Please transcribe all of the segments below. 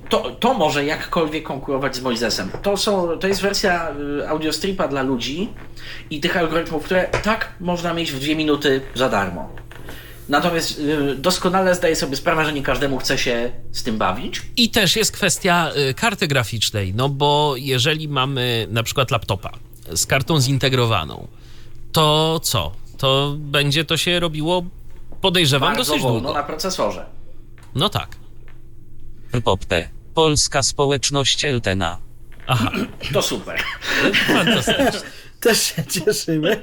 to może jakkolwiek konkurować z Moisesem. To jest wersja audiostripa dla ludzi i tych algorytmów, które tak można mieć w 2 minuty za darmo. Natomiast doskonale zdaję sobie sprawę, że nie każdemu chce się z tym bawić. I też jest kwestia karty graficznej, no bo jeżeli mamy na przykład laptopa z kartą zintegrowaną, to co? To będzie to się robiło, podejrzewam, Bardzo dosyć wolno długo. na procesorze. No tak. Popte. Polska społeczność Eltena. Aha, To super. fantastycznie. Też się cieszymy.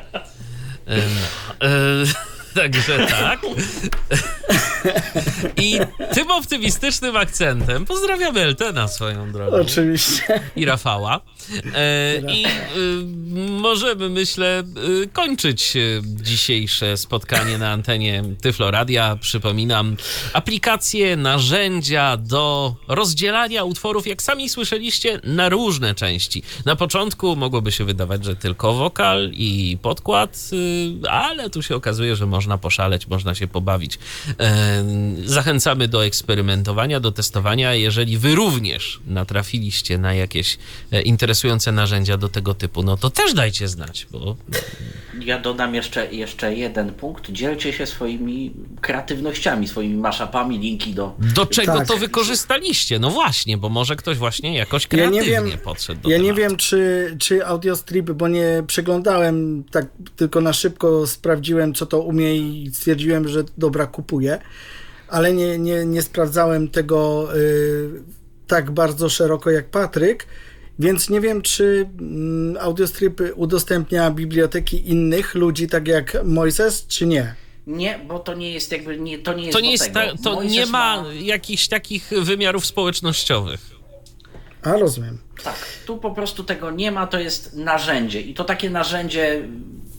Także tak. I tym optymistycznym akcentem pozdrawiamy Eltena swoją drogą. Oczywiście. I Rafała. I możemy, myślę, kończyć dzisiejsze spotkanie na antenie Tyflo Radia. Przypominam, aplikacje, narzędzia do rozdzielania utworów, jak sami słyszeliście, na różne części. Na początku mogłoby się wydawać, że tylko wokal i podkład, ale tu się okazuje, że można poszaleć, można się pobawić. Zachęcamy do eksperymentowania, do testowania. Jeżeli wy również natrafiliście na jakieś interesujące narzędzia do tego typu, no to też dajcie znać, bo... Ja dodam jeszcze jeden punkt. Dzielcie się swoimi kreatywnościami, swoimi mashupami, linki Do czego Tak. to wykorzystaliście? No właśnie, bo może ktoś właśnie jakoś kreatywnie podszedł do Ja tematu. nie wiem, czy audiostrip, bo nie przeglądałem, tak tylko na szybko sprawdziłem, co to umie i stwierdziłem, że dobra, kupuję, ale nie sprawdzałem tego tak bardzo szeroko jak Patryk, więc nie wiem, czy audiostrip udostępnia biblioteki innych ludzi, tak jak Moises, czy nie. Nie, bo to nie jest jakby... to nie jest To nie do jest tego. to Moises nie ma jakichś takich wymiarów społecznościowych. A, rozumiem. Tak, tu po prostu tego nie ma, to jest narzędzie i to takie narzędzie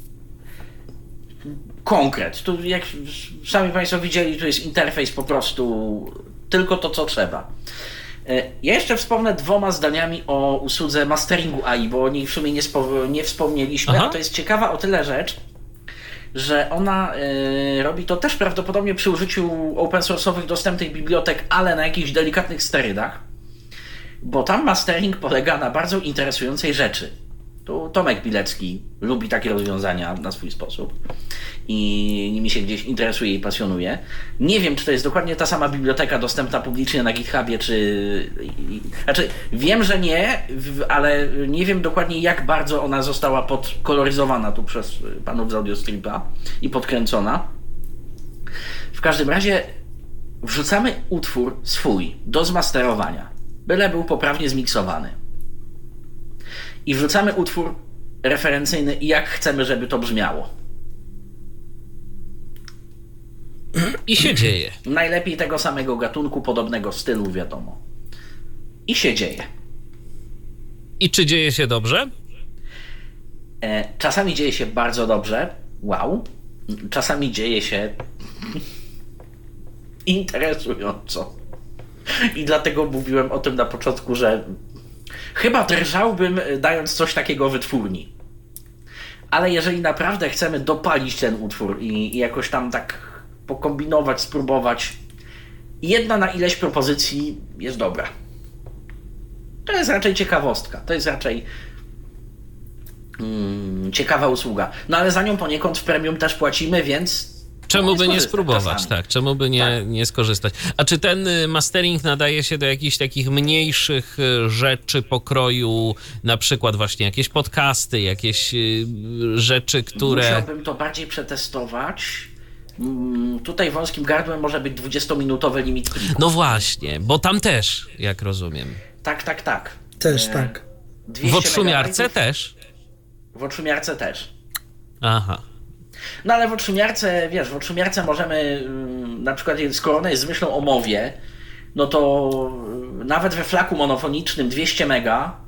konkret. Tu jak sami Państwo widzieli, tu jest interfejs po prostu tylko to, co trzeba. Ja jeszcze wspomnę 2 zdaniami o usłudze masteringu AI, bo o niej w sumie nie wspomnieliśmy, Aha. a to jest ciekawa o tyle rzecz, że ona robi to też prawdopodobnie przy użyciu open source'owych dostępnych bibliotek, ale na jakichś delikatnych sterydach, bo tam mastering polega na bardzo interesującej rzeczy. Tu Tomek Bilecki lubi takie rozwiązania na swój sposób i nimi się gdzieś interesuje i pasjonuje. Nie wiem, czy to jest dokładnie ta sama biblioteka dostępna publicznie na GitHubie, Znaczy, wiem, że nie, ale nie wiem dokładnie, jak bardzo ona została podkoloryzowana tu przez panów z Audiostripa i podkręcona. W każdym razie wrzucamy utwór swój do zmasterowania, byle był poprawnie zmiksowany. I wrzucamy utwór referencyjny, jak chcemy, żeby to brzmiało. I się dzieje. Najlepiej tego samego gatunku, podobnego stylu, wiadomo. I się dzieje. I czy dzieje się dobrze? Czasami dzieje się bardzo dobrze. Wow. Czasami dzieje się interesująco. I dlatego mówiłem o tym na początku, że chyba drżałbym, dając coś takiego wytwórni. Ale jeżeli naprawdę chcemy dopalić ten utwór i jakoś tam tak pokombinować, spróbować, jedna na ileś propozycji jest dobra. To jest raczej ciekawostka. To jest raczej ciekawa usługa. No ale za nią poniekąd w premium też płacimy, więc Czemu by nie skorzystać spróbować, czasami. tak? Czemu by nie skorzystać? A czy ten mastering nadaje się do jakichś takich mniejszych rzeczy pokroju, na przykład właśnie jakieś podcasty, jakieś rzeczy, które... Musiałbym to bardziej przetestować. Tutaj wąskim gardłem może być 20-minutowy limit plików. No właśnie, bo tam też, jak rozumiem. Tak. Też tak. 200 W odszumiarce megabajtów. też? W odszumiarce też. Aha. No ale w odszumiarce, wiesz, w odszumiarce możemy, na przykład skoro ona jest z myślą o mowie, no to nawet we flaku monofonicznym 200 mega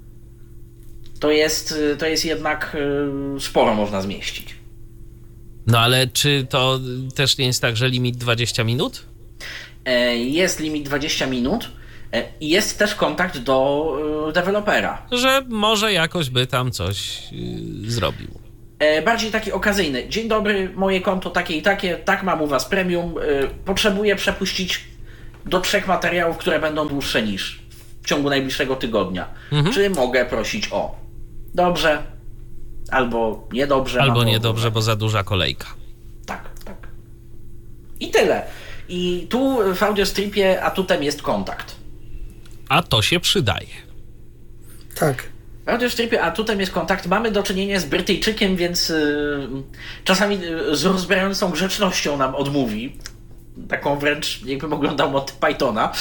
to jest jednak sporo można zmieścić. No ale czy to też nie jest tak, że limit 20 minut? Jest limit 20 minut i jest też kontakt do dewelopera. Że może jakoś by tam coś zrobił. Bardziej taki okazyjny. Dzień dobry, moje konto takie i takie, tak mam u was premium, potrzebuję przepuścić do 3 materiałów, które będą dłuższe niż w ciągu najbliższego tygodnia. Czy mogę prosić o dobrze, albo niedobrze. Albo niedobrze, bo za duża kolejka. Tak. I tyle. I tu w Audiostripie atutem jest kontakt. A to się przydaje. Tak. W Audiostripie atutem jest kontakt. Mamy do czynienia z Brytyjczykiem, więc czasami z rozbrajającą grzecznością nam odmówi. Taką wręcz, jakbym oglądał Monty Pythona.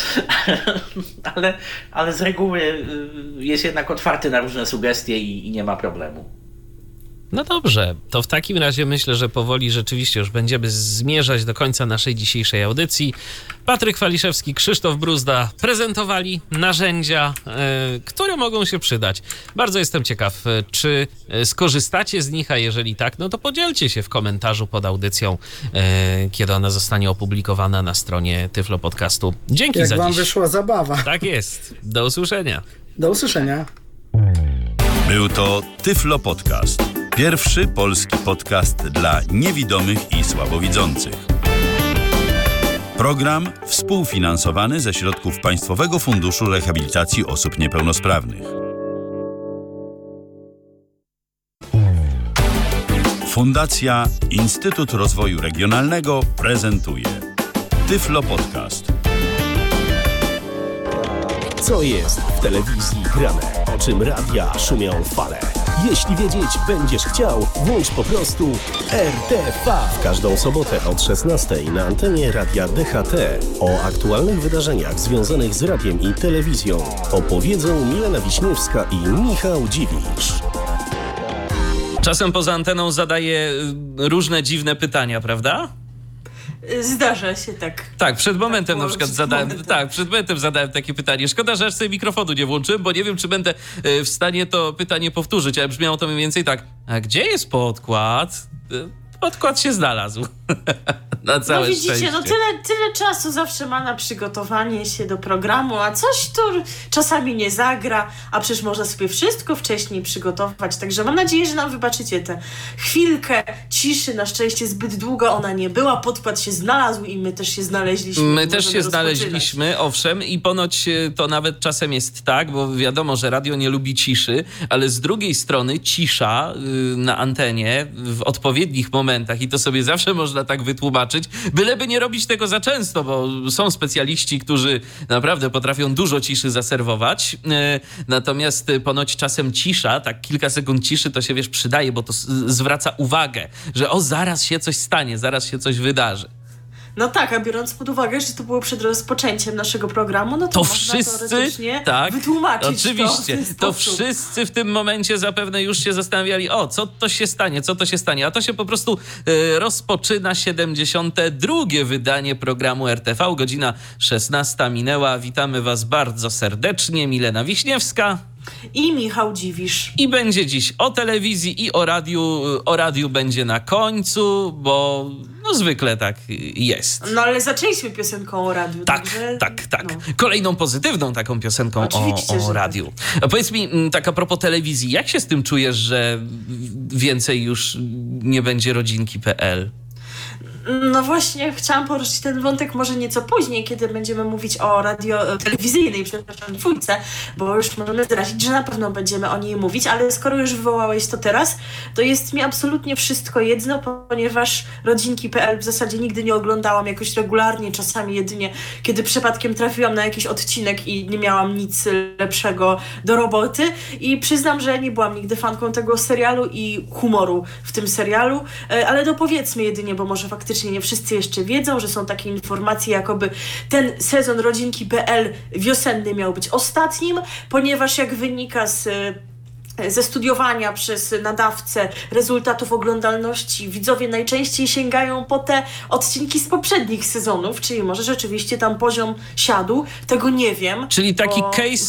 ale z reguły jest jednak otwarty na różne sugestie i nie ma problemu. No dobrze, to w takim razie myślę, że powoli rzeczywiście już będziemy zmierzać do końca naszej dzisiejszej audycji. Patryk Waliszewski, Krzysztof Bruzda prezentowali narzędzia, które mogą się przydać. Bardzo jestem ciekaw, czy skorzystacie z nich, a jeżeli tak, no to podzielcie się w komentarzu pod audycją, kiedy ona zostanie opublikowana na stronie Tyflo Podcastu. Dzięki za dziś. Jak wam wyszła zabawa. Tak jest. Do usłyszenia. Do usłyszenia. Był to Tyflo Podcast. Pierwszy polski podcast dla niewidomych i słabowidzących. Program współfinansowany ze środków Państwowego Funduszu Rehabilitacji Osób Niepełnosprawnych. Fundacja Instytut Rozwoju Regionalnego prezentuje Tyflo Podcast. Co jest w telewizji grane? O czym radia szumią fale? Jeśli wiedzieć będziesz chciał, włącz po prostu RTV. W każdą sobotę od 16:00 na antenie Radia DHT. O aktualnych wydarzeniach związanych z radiem i telewizją opowiedzą Milena Wiśniewska i Michał Dziwisz. Czasem poza anteną zadaję różne dziwne pytania, prawda? Zdarza się tak. Tak, przed momentem na przykład zadałem takie pytanie. Szkoda, że aż sobie mikrofonu nie włączyłem, bo nie wiem, czy będę w stanie to pytanie powtórzyć, ale brzmiało to mniej więcej tak. A gdzie jest podkład? Podkład się znalazł. Na całe widzicie, szczęście. Tyle czasu zawsze ma na przygotowanie się do programu, a coś tu czasami nie zagra, a przecież można sobie wszystko wcześniej przygotować. Także mam nadzieję, że nam wybaczycie tę chwilkę ciszy. Na szczęście zbyt długa ona nie była. Podkład się znalazł i my też się znaleźliśmy. My też się znaleźliśmy, owszem, i ponoć to nawet czasem jest tak, bo wiadomo, że radio nie lubi ciszy, ale z drugiej strony cisza na antenie w odpowiednich momentach, i to sobie zawsze można tak wytłumaczyć, byleby nie robić tego za często, bo są specjaliści, którzy naprawdę potrafią dużo ciszy zaserwować, natomiast ponoć czasem cisza, tak kilka sekund ciszy to się, przydaje, bo to zwraca uwagę, że zaraz się coś stanie, zaraz się coś wydarzy. No tak, a biorąc pod uwagę, że to było przed rozpoczęciem naszego programu, no to można wszyscy teoretycznie wytłumaczyć oczywiście, to wszyscy w tym momencie zapewne już się zastanawiali, co to się stanie, a to się po prostu rozpoczyna 72. wydanie programu RTV, godzina 16 minęła, witamy was bardzo serdecznie, Milena Wiśniewska i Michał Dziwisz. I będzie dziś o telewizji i o radiu będzie na końcu, bo zwykle tak jest. No ale zaczęliśmy piosenką o radiu. Tak. No. Kolejną pozytywną taką piosenką o radiu. Tak. A powiedz mi, tak a propos telewizji, jak się z tym czujesz, że więcej już nie będzie rodzinki.pl? No właśnie, chciałam poruszyć ten wątek może nieco później, kiedy będziemy mówić o telewizyjnej, przepraszam, dwójce, bo już możemy zdradzić, że na pewno będziemy o niej mówić, ale skoro już wywołałeś to teraz, to jest mi absolutnie wszystko jedno, ponieważ rodzinki.pl w zasadzie nigdy nie oglądałam jakoś regularnie, czasami jedynie, kiedy przypadkiem trafiłam na jakiś odcinek i nie miałam nic lepszego do roboty i przyznam, że nie byłam nigdy fanką tego serialu i humoru w tym serialu, ale dopowiedzmy jedynie, bo może faktycznie nie wszyscy jeszcze wiedzą, że są takie informacje, jakoby ten sezon rodzinki.pl wiosenny miał być ostatnim, ponieważ jak wynika ze studiowania przez nadawcę rezultatów oglądalności, widzowie najczęściej sięgają po te odcinki z poprzednich sezonów, czyli może rzeczywiście tam poziom siadł, tego nie wiem. Czyli taki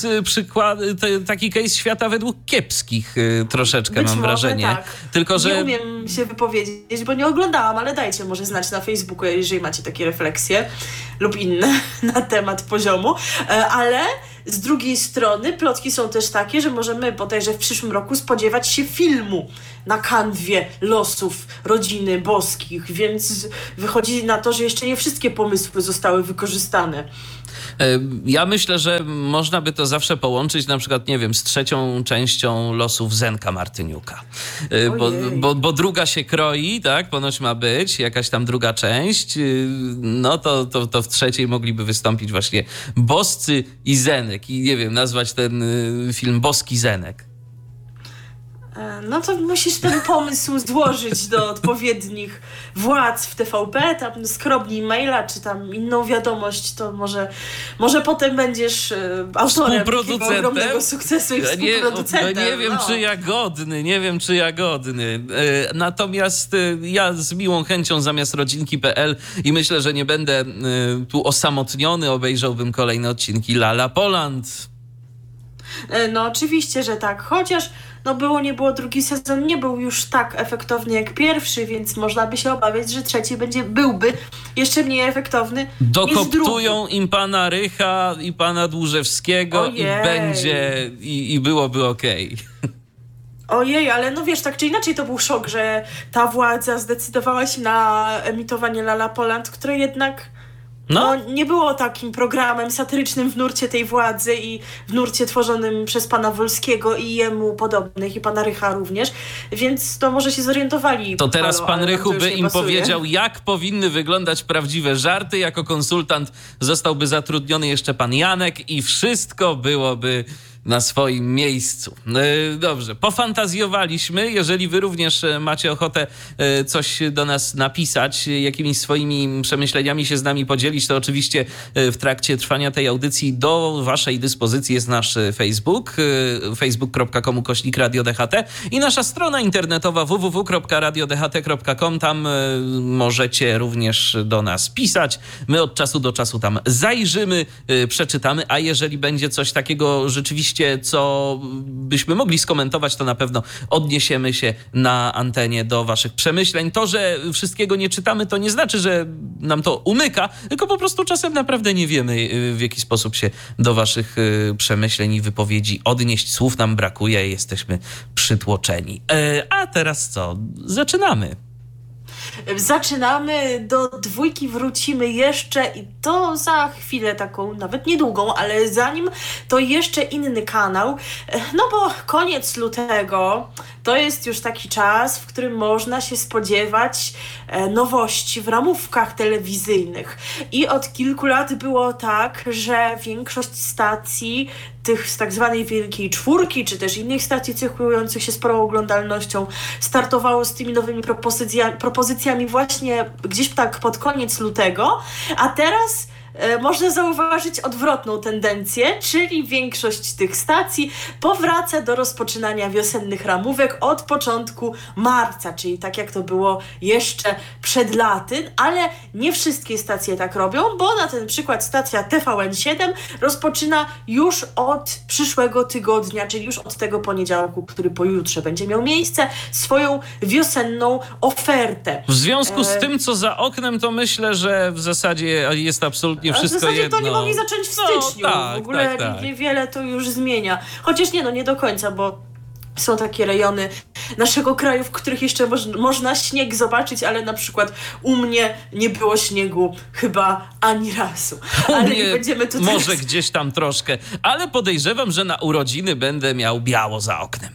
taki case świata według kiepskich troszeczkę być mam może, wrażenie. Tak. Tylko, że nie umiem się wypowiedzieć, bo nie oglądałam, ale dajcie może znać na Facebooku, jeżeli macie takie refleksje lub inne na temat poziomu, ale z drugiej strony plotki są też takie, że możemy bodajże w przyszłym roku spodziewać się filmu na kanwie losów rodziny Boskich, więc wychodzi na to, że jeszcze nie wszystkie pomysły zostały wykorzystane. Ja myślę, że można by to zawsze połączyć na przykład, nie wiem, z 3. częścią losów Zenka Martyniuka. Bo druga się kroi, tak? Ponoć ma być jakaś tam druga część. No to w 3. mogliby wystąpić właśnie Boscy i Zenek. I nie wiem, nazwać ten film Boski Zenek. No to musisz ten pomysł złożyć do odpowiednich władz w TVP, tam skrobnij maila, czy tam inną wiadomość, to może potem będziesz autorem takiego ogromnego sukcesu i współproducentem. Nie wiem, czy ja godny. Natomiast ja z miłą chęcią zamiast rodzinki.pl i myślę, że nie będę tu osamotniony, obejrzałbym kolejne odcinki Lala Poland. No oczywiście, że tak, chociaż nie było, drugi sezon nie był już tak efektowny jak pierwszy, więc można by się obawiać, że trzeci byłby jeszcze mniej efektowny. Dokoptują im pana Rycha i pana Dłużewskiego. Ojej. I będzie, i byłoby okej. Ojej, ale no wiesz, tak czy inaczej to był szok, że ta władza zdecydowała się na emitowanie Lala Poland, które jednak nie było takim programem satyrycznym w nurcie tej władzy i w nurcie tworzonym przez pana Wolskiego i jemu podobnych, i pana Rycha również, więc to może się zorientowali. To teraz pan Rychu by im powiedział, jak powinny wyglądać prawdziwe żarty. Jako konsultant zostałby zatrudniony jeszcze pan Janek i wszystko byłoby na swoim miejscu. Dobrze, pofantazjowaliśmy. Jeżeli wy również macie ochotę coś do nas napisać, jakimiś swoimi przemyśleniami się z nami podzielić, to oczywiście w trakcie trwania tej audycji do waszej dyspozycji jest nasz Facebook, facebook.com/Radio DHT i nasza strona internetowa www.radiodht.com. Tam możecie również do nas pisać. My od czasu do czasu tam zajrzymy, przeczytamy, a jeżeli będzie coś takiego rzeczywiście, co byśmy mogli skomentować, to na pewno odniesiemy się na antenie do waszych przemyśleń. To, że wszystkiego nie czytamy, to nie znaczy, że nam to umyka, tylko po prostu czasem naprawdę nie wiemy, w jaki sposób się do waszych przemyśleń i wypowiedzi odnieść. Słów nam brakuje, jesteśmy przytłoczeni. A teraz co? Zaczynamy. Do dwójki wrócimy jeszcze i to za chwilę taką, nawet niedługą, ale zanim to jeszcze inny kanał, no bo koniec lutego to jest już taki czas, w którym można się spodziewać nowości w ramówkach telewizyjnych. I od kilku lat było tak, że większość stacji tych z tak zwanej Wielkiej Czwórki, czy też innych stacji cechujących się sporą oglądalnością startowało z tymi nowymi propozycjami właśnie gdzieś tak pod koniec lutego, a teraz można zauważyć odwrotną tendencję, czyli większość tych stacji powraca do rozpoczynania wiosennych ramówek od początku marca, czyli tak jak to było jeszcze przed laty, ale nie wszystkie stacje tak robią, bo na ten przykład stacja TVN7 rozpoczyna już od przyszłego tygodnia, czyli już od tego poniedziałku, który pojutrze będzie miał miejsce, swoją wiosenną ofertę. W związku z tym, co za oknem, to myślę, że w zasadzie jest absolutnie wszystko w zasadzie jedno. to nie mogli zacząć w styczniu. W ogóle niewiele to już zmienia. Chociaż nie do końca, bo są takie rejony naszego kraju, w których jeszcze można śnieg zobaczyć, ale na przykład u mnie nie było śniegu chyba ani razu. Ale nie będziemy tutaj... Może gdzieś tam troszkę, ale podejrzewam, że na urodziny będę miał biało za oknem.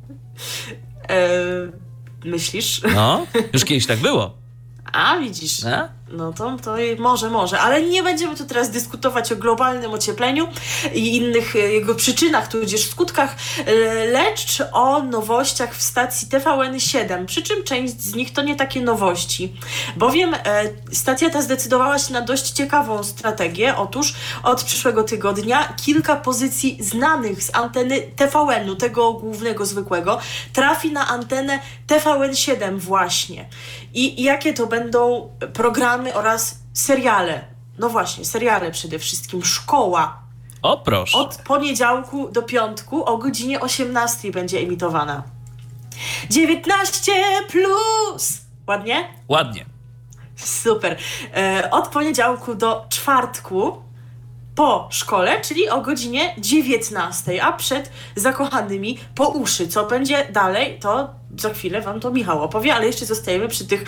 Myślisz? No, już kiedyś tak było. A, widzisz. No to może, ale nie będziemy tu teraz dyskutować o globalnym ociepleniu i innych jego przyczynach, tudzież skutkach, lecz o nowościach w stacji TVN7, przy czym część z nich to nie takie nowości, bowiem stacja ta zdecydowała się na dość ciekawą strategię. Otóż od przyszłego tygodnia kilka pozycji znanych z anteny TVN-u, tego głównego, zwykłego, trafi na antenę TVN7 właśnie. I jakie to będą programy oraz seriale? No właśnie, seriale przede wszystkim. Szkoła. O, proszę. Od poniedziałku do piątku o godzinie 18 będzie emitowana. 19+. Ładnie? Ładnie. Super. Od poniedziałku do czwartku po szkole, czyli o godzinie 19, a przed Zakochanymi po uszy. Co będzie dalej, to za chwilę wam to Michał opowie, ale jeszcze zostajemy przy tych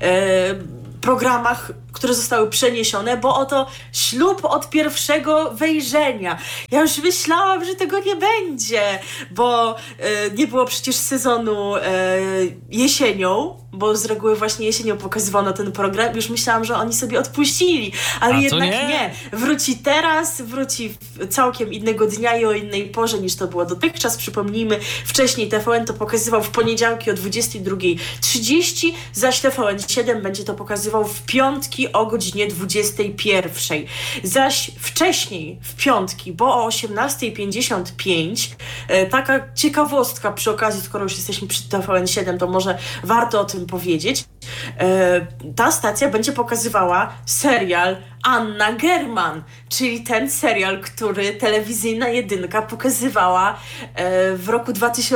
programach, które zostały przeniesione, bo oto Ślub od pierwszego wejrzenia. Ja już myślałam, że tego nie będzie, bo nie było przecież sezonu jesienią, bo z reguły właśnie jesienią pokazywano ten program. Już myślałam, że oni sobie odpuścili, ale jednak nie. Wróci teraz, wróci całkiem innego dnia i o innej porze niż to było dotychczas. Przypomnijmy, wcześniej TVN to pokazywał w poniedziałki o 22:30, zaś TVN7 będzie to pokazywał w piątki o godzinie 21:00. Zaś wcześniej w piątki, bo o 18:55, taka ciekawostka przy okazji, skoro już jesteśmy przy TVN7, to może warto o tym powiedzieć. Ta stacja będzie pokazywała serial Anna German, czyli ten serial, który telewizyjna Jedynka pokazywała w roku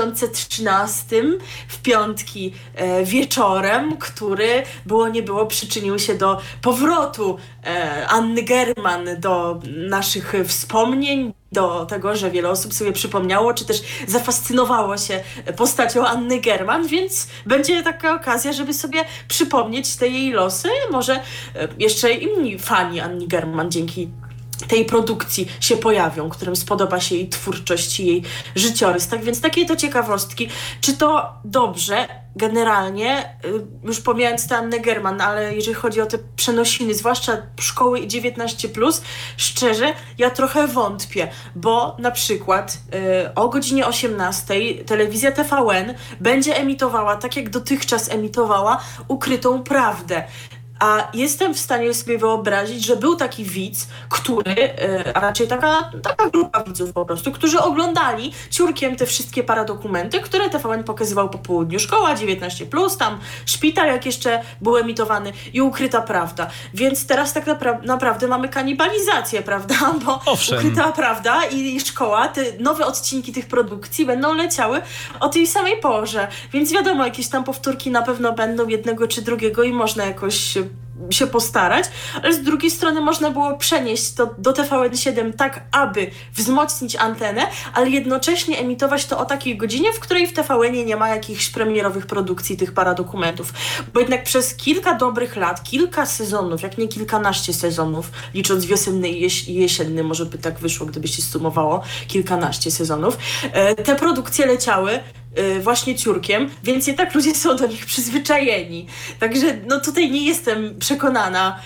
2013 w piątki wieczorem, który było nie było przyczynił się do powrotu Anny German do naszych wspomnień, do tego, że wiele osób sobie przypomniało, czy też zafascynowało się postacią Anny German, więc będzie taka okazja, żeby sobie przypomnieć te jej losy. Może jeszcze inni fani Anny German dzięki tej produkcji się pojawią, którym spodoba się jej twórczość i jej życiorys. Tak więc takie to ciekawostki. Czy to dobrze? Generalnie, już pomijając tę Annę German, ale jeżeli chodzi o te przenosiny, zwłaszcza szkoły 19+, szczerze, ja trochę wątpię, bo na przykład o godzinie 18 telewizja TVN będzie emitowała, tak jak dotychczas emitowała, Ukrytą prawdę. A jestem w stanie sobie wyobrazić, że był taki widz, który, a raczej taka grupa widzów po prostu, którzy oglądali ciurkiem te wszystkie paradokumenty, które TVN pokazywał po południu. Szkoła 19+, tam szpital jak jeszcze był emitowany i Ukryta prawda. Więc teraz tak naprawdę mamy kanibalizację, prawda? Bo owszem, Ukryta prawda i szkoła, te nowe odcinki tych produkcji będą leciały o tej samej porze. Więc wiadomo, jakieś tam powtórki na pewno będą jednego czy drugiego i można jakoś się postarać, ale z drugiej strony można było przenieść to do TVN7 tak, aby wzmocnić antenę, ale jednocześnie emitować to o takiej godzinie, w której w TVN-ie nie ma jakichś premierowych produkcji tych paradokumentów. Bo jednak przez kilka dobrych lat, kilka sezonów, jak nie kilkanaście sezonów, licząc wiosenny i jesienny, może by tak wyszło, gdyby się sumowało kilkanaście sezonów, te produkcje leciały właśnie ciurkiem, więc jednak ludzie są do nich przyzwyczajeni. Także no tutaj nie jestem przekonana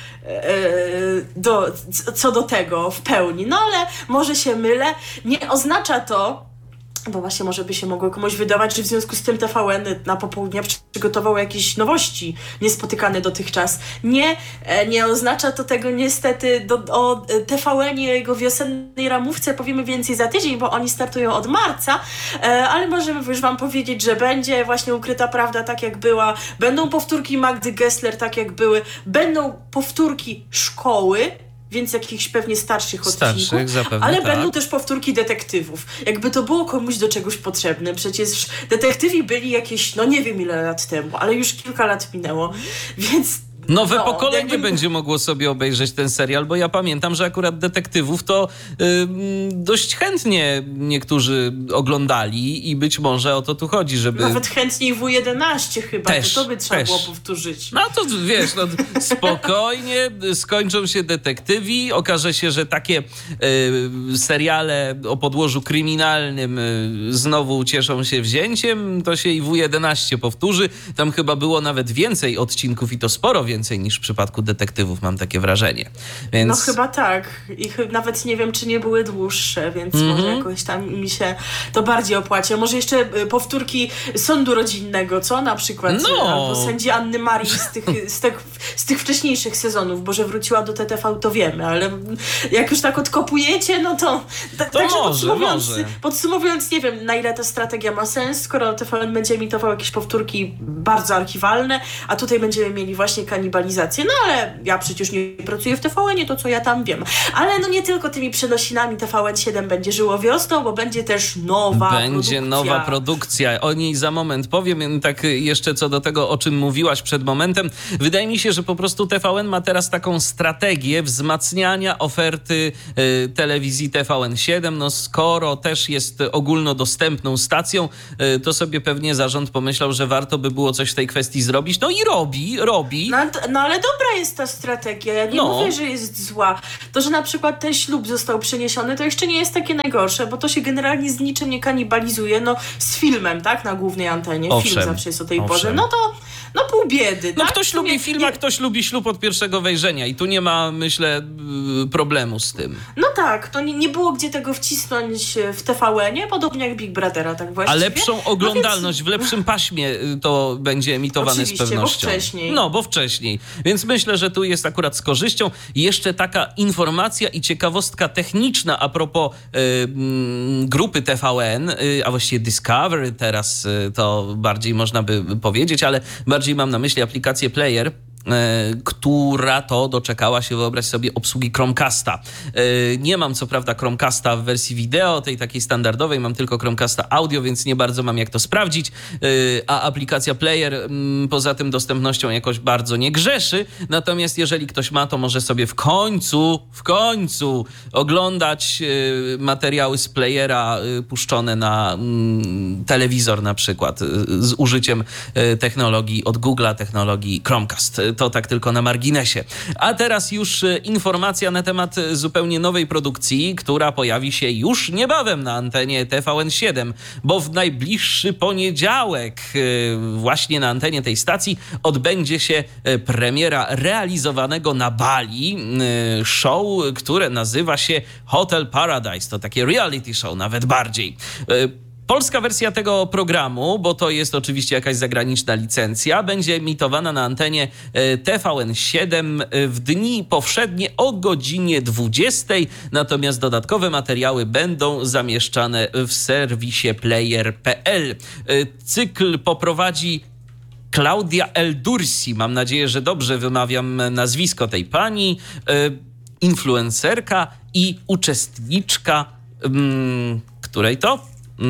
co do tego w pełni. No ale może się mylę. Nie oznacza to, bo właśnie może by się mogło komuś wydawać, że w związku z tym TVN na popołudnie przygotował jakieś nowości niespotykane dotychczas. Nie oznacza to tego niestety. O TVN-ie, jego wiosennej ramówce powiemy więcej za tydzień, bo oni startują od marca, ale możemy już wam powiedzieć, że będzie właśnie Ukryta prawda tak jak była, będą powtórki Magdy Gessler tak jak były, będą powtórki Szkoły, więc jakichś pewnie starszych odcinków, zapewne, ale tak. Będą też powtórki detektywów. Jakby to było komuś do czegoś potrzebne. Przecież detektywi byli jakieś, no nie wiem ile lat temu, ale już kilka lat minęło, więc nowe pokolenie będzie mogło sobie obejrzeć ten serial, bo ja pamiętam, że akurat detektywów to dość chętnie niektórzy oglądali i być może o to tu chodzi, żeby... Nawet chętniej W11 chyba, to by trzeba było powtórzyć. No to wiesz, spokojnie skończą się detektywi, okaże się, że takie seriale o podłożu kryminalnym znowu cieszą się wzięciem, to się i W11 powtórzy. Tam chyba było nawet więcej odcinków i to sporo więcej niż w przypadku detektywów, mam takie wrażenie. Więc... No chyba tak. I nawet nie wiem, czy nie były dłuższe, więc może jakoś tam mi się to bardziej opłaci. A może jeszcze powtórki Sądu Rodzinnego, co? Na przykład. Albo sędzi Anny Marii z tych wcześniejszych sezonów, bo że wróciła do TTV, to wiemy, ale jak już tak odkopujecie, no to... Także podsumowując, nie wiem, na ile ta strategia ma sens, skoro TVN będzie emitował jakieś powtórki bardzo archiwalne, a tutaj będziemy mieli właśnie kanibalizację kanibalizację, no ale ja przecież nie pracuję w TVN-ie, to co ja tam wiem. Ale no nie tylko tymi przenosinami TVN7 będzie żyło wiosną, bo będzie też nowa produkcja. O niej za moment powiem. Tak jeszcze co do tego, o czym mówiłaś przed momentem. Wydaje mi się, że po prostu TVN ma teraz taką strategię wzmacniania oferty telewizji TVN7. No skoro też jest ogólnodostępną stacją, to sobie pewnie zarząd pomyślał, że warto by było coś w tej kwestii zrobić. No i robi. No ale dobra jest ta strategia. Ja nie mówię, że jest zła. To, że na przykład ten ślub został przeniesiony, to jeszcze nie jest takie najgorsze, bo to się generalnie z niczym nie kanibalizuje. No z filmem, tak? Na głównej antenie. Film zawsze jest o tej porze. No to pół biedy. No tak? ktoś lubi film, a ktoś lubi ślub od pierwszego wejrzenia i tu nie ma, myślę, problemu z tym. No tak, to nie było gdzie tego wcisnąć w TVN-ie, podobnie jak Big Brothera, tak właściwie. A lepszą oglądalność, w lepszym paśmie to będzie emitowane z pewnością. Bo wcześniej. Więc myślę, że tu jest akurat z korzyścią. I jeszcze taka informacja i ciekawostka techniczna a propos grupy TVN, a właściwie Discovery teraz to bardziej można by powiedzieć, ale bardziej mam na myśli aplikację Player, która to doczekała się, wyobraź sobie, obsługi Chromecasta. Nie mam co prawda Chromecasta w wersji wideo, tej takiej standardowej, mam tylko Chromecasta audio, więc nie bardzo mam jak to sprawdzić, a aplikacja Player poza tym dostępnością jakoś bardzo nie grzeszy, natomiast jeżeli ktoś ma, to może sobie w końcu oglądać materiały z Playera puszczone na telewizor na przykład z użyciem technologii od Google'a, technologii Chromecast. To tak tylko na marginesie. A teraz już informacja na temat zupełnie nowej produkcji, która pojawi się już niebawem na antenie TVN7, bo w najbliższy poniedziałek właśnie na antenie tej stacji odbędzie się premiera realizowanego na Bali show, które nazywa się Hotel Paradise. To takie reality show, nawet bardziej. Polska wersja tego programu, bo to jest oczywiście jakaś zagraniczna licencja, będzie emitowana na antenie TVN7 w dni powszednie o godzinie 20, natomiast dodatkowe materiały będą zamieszczane w serwisie player.pl. Cykl poprowadzi Klaudia Eldursi, mam nadzieję, że dobrze wymawiam nazwisko tej pani, influencerka i uczestniczka, której to?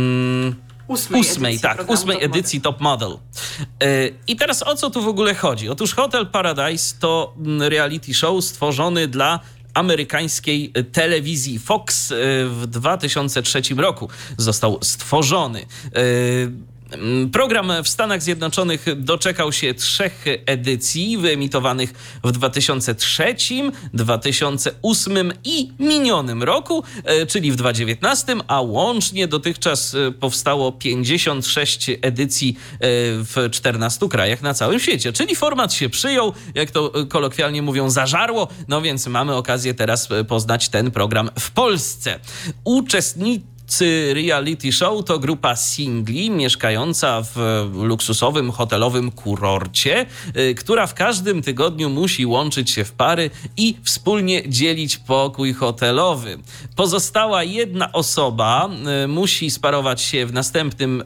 Ósmej edycji Top Model. I teraz o co tu w ogóle chodzi? Otóż Hotel Paradise to reality show stworzony dla amerykańskiej telewizji Fox w 2003 roku. Został stworzony. Program w Stanach Zjednoczonych doczekał się 3 edycji wyemitowanych w 2003, 2008 i minionym roku, czyli w 2019, a łącznie dotychczas powstało 56 edycji w 14 krajach na całym świecie. Czyli format się przyjął, jak to kolokwialnie mówią, zażarło, no więc mamy okazję teraz poznać ten program w Polsce. Uczestnicy reality show to grupa singli mieszkająca w luksusowym hotelowym kurorcie, która w każdym tygodniu musi łączyć się w pary i wspólnie dzielić pokój hotelowy. Pozostała jedna osoba musi sparować się w następnym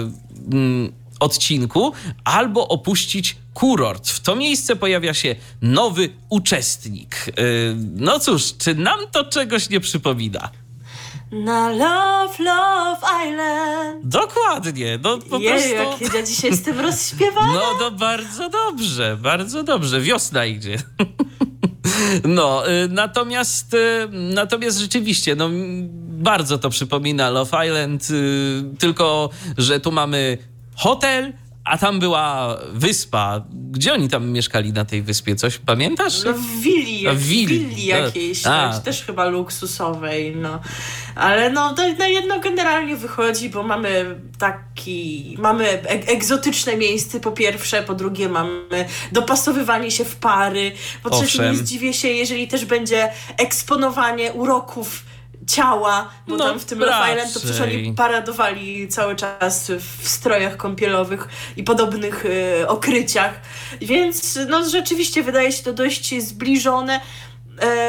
odcinku albo opuścić kurort. W to miejsce pojawia się nowy uczestnik. No cóż, czy nam to czegoś nie przypomina? Na Love Island. Dokładnie. No po prostu... jak ja dzisiaj z tym rozśpiewana. No bardzo dobrze. Wiosna idzie. No, natomiast rzeczywiście, no bardzo to przypomina Love Island, tylko że tu mamy hotel, a tam była wyspa. Gdzie oni tam mieszkali na tej wyspie? Coś pamiętasz? No w willi jakiejś, też chyba luksusowej, no. Ale no na jedno generalnie wychodzi, bo mamy egzotyczne miejsce po pierwsze, po drugie mamy dopasowywanie się w pary, po trzecie nie zdziwię się, jeżeli też będzie eksponowanie uroków ciała, bo tam w tym Love Island to przecież oni paradowali cały czas w strojach kąpielowych i podobnych okryciach, więc no rzeczywiście wydaje się to dość zbliżone.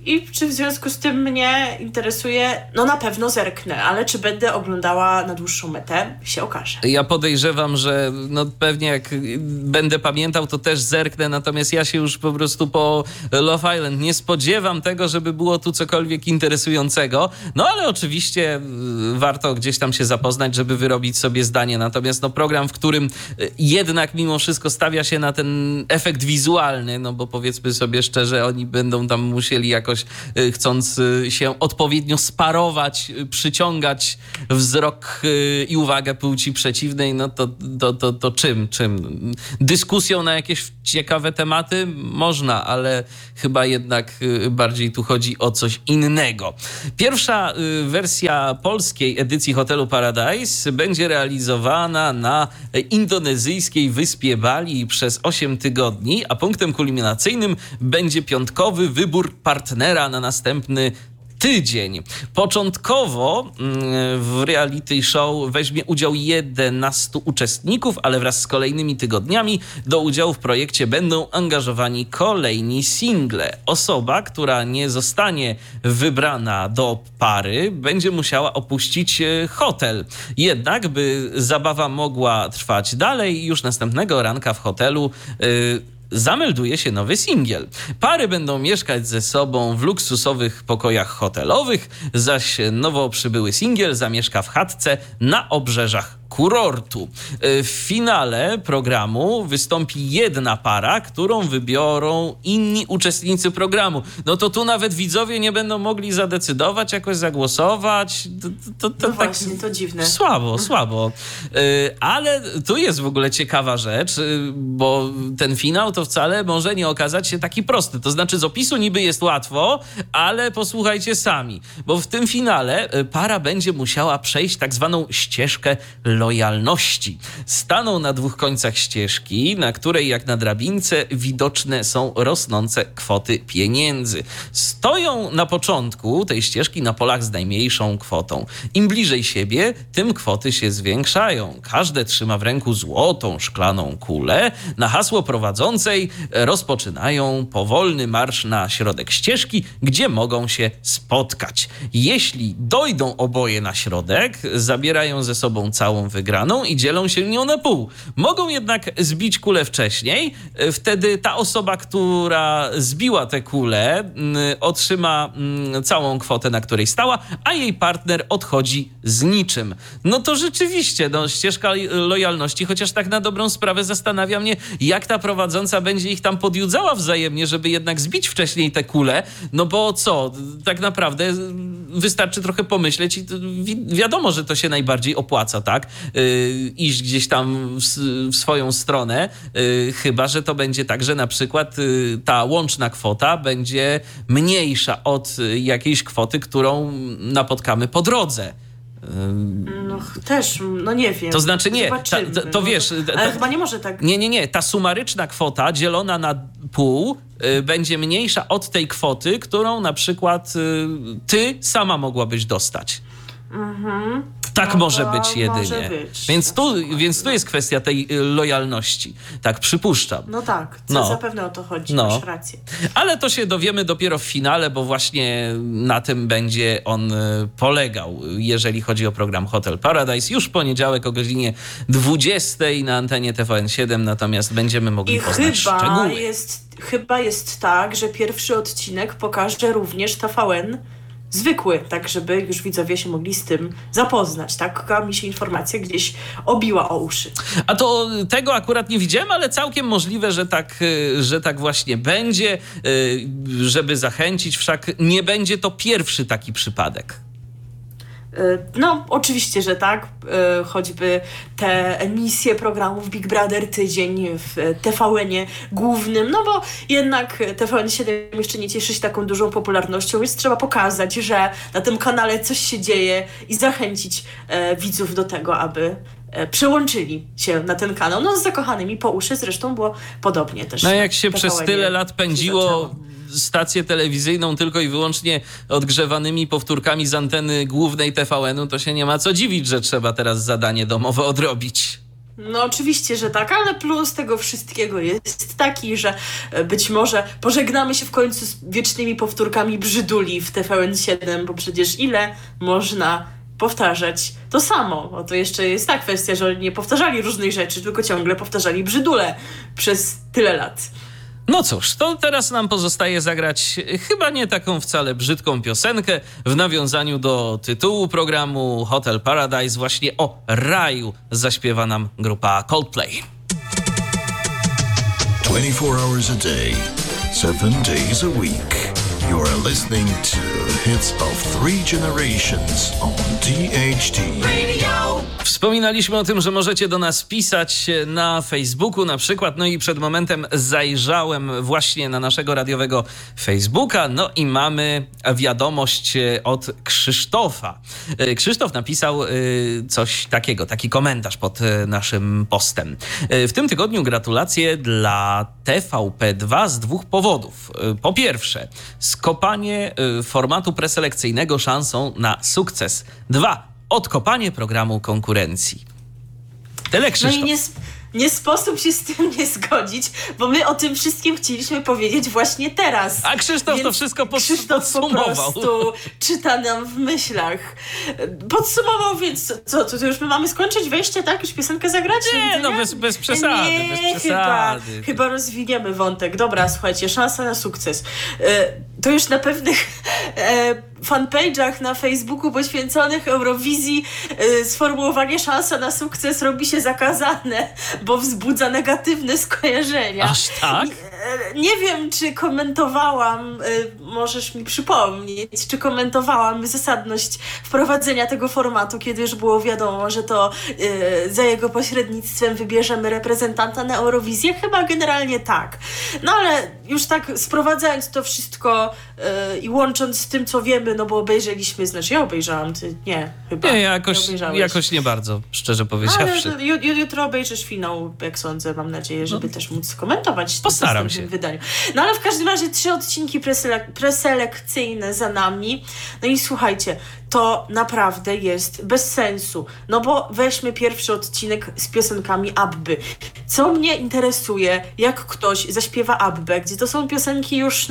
I czy w związku z tym mnie interesuje, no na pewno zerknę, ale czy będę oglądała na dłuższą metę, się okaże. Ja podejrzewam, że no pewnie jak będę pamiętał, to też zerknę, natomiast ja się już po prostu po Love Island nie spodziewam tego, żeby było tu cokolwiek interesującego, no ale oczywiście warto gdzieś tam się zapoznać, żeby wyrobić sobie zdanie, natomiast no program, w którym jednak mimo wszystko stawia się na ten efekt wizualny, no bo powiedzmy sobie szczerze, oni będą tam musieli jakoś chcąc się odpowiednio sparować, przyciągać wzrok i uwagę płci przeciwnej, no to czym? Dyskusją na jakieś ciekawe tematy? Można, ale chyba jednak bardziej tu chodzi o coś innego. Pierwsza wersja polskiej edycji Hotelu Paradise będzie realizowana na indonezyjskiej wyspie Bali przez 8 tygodni, a punktem kulminacyjnym będzie piątkowy wybór partnera na następny tydzień. Początkowo w reality show weźmie udział 11 uczestników, ale wraz z kolejnymi tygodniami do udziału w projekcie będą angażowani kolejni single. Osoba, która nie zostanie wybrana do pary, będzie musiała opuścić hotel. Jednak, by zabawa mogła trwać dalej, już następnego ranka w hotelu zamelduje się nowy singiel. Pary będą mieszkać ze sobą w luksusowych pokojach hotelowych, zaś nowo przybyły singiel zamieszka w chatce na obrzeżach kurortu. W finale programu wystąpi jedna para, którą wybiorą inni uczestnicy programu. No to tu nawet widzowie nie będą mogli zadecydować, jakoś zagłosować. No tak właśnie, to dziwne. Słabo. Ale tu jest w ogóle ciekawa rzecz, bo ten finał to wcale może nie okazać się taki prosty. To znaczy z opisu niby jest łatwo, ale posłuchajcie sami, bo w tym finale para będzie musiała przejść tak zwaną ścieżkę lojalności. Staną na 2 końcach ścieżki, na której jak na drabince widoczne są rosnące kwoty pieniędzy. Stoją na początku tej ścieżki na polach z najmniejszą kwotą. Im bliżej siebie, tym kwoty się zwiększają. Każde trzyma w ręku złotą, szklaną kulę. Na hasło prowadzącej rozpoczynają powolny marsz na środek ścieżki, gdzie mogą się spotkać. Jeśli dojdą oboje na środek, zabierają ze sobą całą wygraną i dzielą się nią na pół. Mogą jednak zbić kulę wcześniej, wtedy ta osoba, która zbiła tę kulę, otrzyma całą kwotę, na której stała, a jej partner odchodzi z niczym. No to rzeczywiście, ścieżka lojalności, chociaż tak na dobrą sprawę zastanawia mnie, jak ta prowadząca będzie ich tam podjudzała wzajemnie, żeby jednak zbić wcześniej tę kulę, no bo co, tak naprawdę wystarczy trochę pomyśleć i wiadomo, że to się najbardziej opłaca, tak? Iść gdzieś tam w swoją stronę, chyba że to będzie tak, że na przykład ta łączna kwota będzie mniejsza od jakiejś kwoty, którą napotkamy po drodze. No też, no nie wiem. To znaczy nie, to no, wiesz... Ale chyba nie może tak... Nie, ta sumaryczna kwota dzielona na pół będzie mniejsza od tej kwoty, którą na przykład ty sama mogłabyś dostać. Mhm. Tak no może być jedynie. Może być. Więc tu jest kwestia tej lojalności. Tak, przypuszczam. No tak, zapewne o to chodzi, masz rację. Ale to się dowiemy dopiero w finale, bo właśnie na tym będzie on polegał, jeżeli chodzi o program Hotel Paradise. Już w poniedziałek o godzinie 20 na antenie TVN7, natomiast będziemy mogli poznać szczegóły. Chyba jest tak, że pierwszy odcinek pokaże również TVN zwykły, tak żeby już widzowie się mogli z tym zapoznać. Taka mi się informacja gdzieś obiła o uszy. A to tego akurat nie widziałem, ale całkiem możliwe, że tak właśnie będzie, żeby zachęcić, wszak nie będzie to pierwszy taki przypadek. No, oczywiście, że tak. Choćby te emisje programów Big Brother tydzień w TVN-ie głównym, no bo jednak TVN7 jeszcze nie cieszy się taką dużą popularnością, więc trzeba pokazać, że na tym kanale coś się dzieje i zachęcić widzów do tego, aby przełączyli się na ten kanał. No z Zakochanymi po uszy zresztą było podobnie też. No jak się przez tyle lat pędziło stację telewizyjną tylko i wyłącznie odgrzewanymi powtórkami z anteny głównej TVN-u, to się nie ma co dziwić, że trzeba teraz zadanie domowe odrobić. No oczywiście, że tak, ale plus tego wszystkiego jest taki, że być może pożegnamy się w końcu z wiecznymi powtórkami brzyduli w TVN7, bo przecież ile można powtarzać to samo. Bo to jeszcze jest ta kwestia, że nie powtarzali różnych rzeczy, tylko ciągle powtarzali brzydule przez tyle lat. No cóż, to teraz nam pozostaje zagrać chyba nie taką wcale brzydką piosenkę w nawiązaniu do tytułu programu Hotel Paradise. Właśnie o raju zaśpiewa nam grupa Coldplay. 24 hours a day, 7 days a week. You are listening to hits of 3 generations on DHT Radio. Wspominaliśmy o tym, że możecie do nas pisać na Facebooku na przykład, no i przed momentem zajrzałem właśnie na naszego radiowego Facebooka, no i mamy wiadomość od Krzysztofa. Krzysztof napisał coś takiego, taki komentarz pod naszym postem. W tym tygodniu gratulacje dla TVP2 z 2 powodów. Po pierwsze, skopanie formatu preselekcyjnego szansą na sukces. 2. Odkopanie programu konkurencji. Tyle, Krzysztof. No i nie sposób się z tym nie zgodzić, bo my o tym wszystkim chcieliśmy powiedzieć właśnie teraz. A Krzysztof to wszystko Krzysztof podsumował. Po prostu czyta nam w myślach. Podsumował, więc co, to już my mamy skończyć wejście, tak? Już piosenkę zagrać? Nie, no bez przesady. Nie, bez przesady. Chyba rozwiniemy wątek. Dobra, słuchajcie, szansa na sukces. To już na pewnych fanpage'ach na Facebooku poświęconych Eurowizji sformułowanie szansa na sukces robi się zakazane, bo wzbudza negatywne skojarzenia. Aż tak? Nie wiem, czy komentowałam, możesz mi przypomnieć, czy komentowałam zasadność wprowadzenia tego formatu, kiedy już było wiadomo, że to za jego pośrednictwem wybierzemy reprezentanta na Eurowizję? Chyba generalnie tak. No ale już tak sprowadzając to wszystko i łącząc z tym, co wiemy, no bo obejrzeliśmy, znaczy ja obejrzałam, ty nie, chyba. Nie, jakoś nie bardzo, szczerze powiedziawszy. Ale jutro obejrzysz finał, jak sądzę, mam nadzieję, żeby też móc skomentować. Postaram się. Wydaniu. No ale w każdym razie 3 odcinki preselekcyjne za nami. No i słuchajcie, to naprawdę jest bez sensu. No bo weźmy pierwszy odcinek z piosenkami Abby. Co mnie interesuje, jak ktoś zaśpiewa Abbę, gdzie to są piosenki już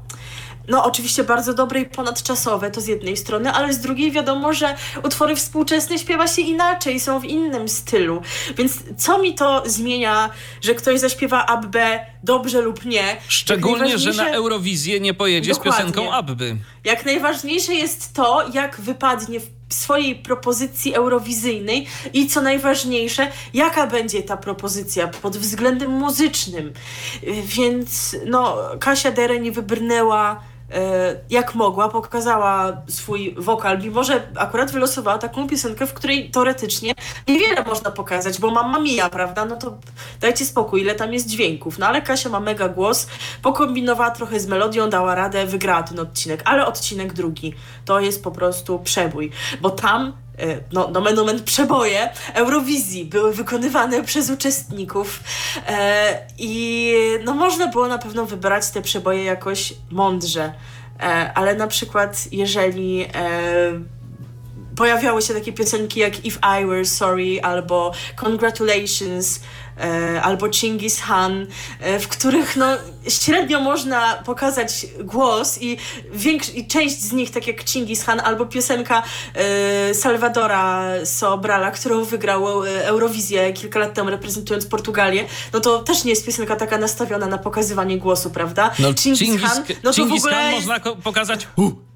no oczywiście bardzo dobre i ponadczasowe, to z jednej strony, ale z drugiej wiadomo, że utwory współczesne śpiewa się inaczej, są w innym stylu. Więc co mi to zmienia, że ktoś zaśpiewa Abbę dobrze lub nie? Szczególnie, że na Eurowizję nie pojedzie z piosenką Abby. Jak najważniejsze jest to, jak wypadnie w swojej propozycji eurowizyjnej i co najważniejsze, jaka będzie ta propozycja pod względem muzycznym. Więc Kasia Dere nie wybrnęła jak mogła, pokazała swój wokal, mimo że akurat wylosowała taką piosenkę, w której teoretycznie niewiele można pokazać, bo Mamma Mia, prawda? No to dajcie spokój, ile tam jest dźwięków. No ale Kasia ma mega głos, pokombinowała trochę z melodią, dała radę, wygrała ten odcinek. Ale odcinek drugi to jest po prostu przebój, bo tam nomen omen przeboje Eurowizji były wykonywane przez uczestników i można było na pewno wybrać te przeboje jakoś mądrze, ale na przykład jeżeli pojawiały się takie piosenki jak If I Were Sorry albo Congratulations albo Chingis Khan, w których średnio można pokazać głos i część z nich, tak jak Chingis Khan albo piosenka Salvadora Sobrala, którą wygrał Eurowizję kilka lat temu reprezentując Portugalię, no to też nie jest piosenka taka nastawiona na pokazywanie głosu, prawda? Chingis Khan można pokazać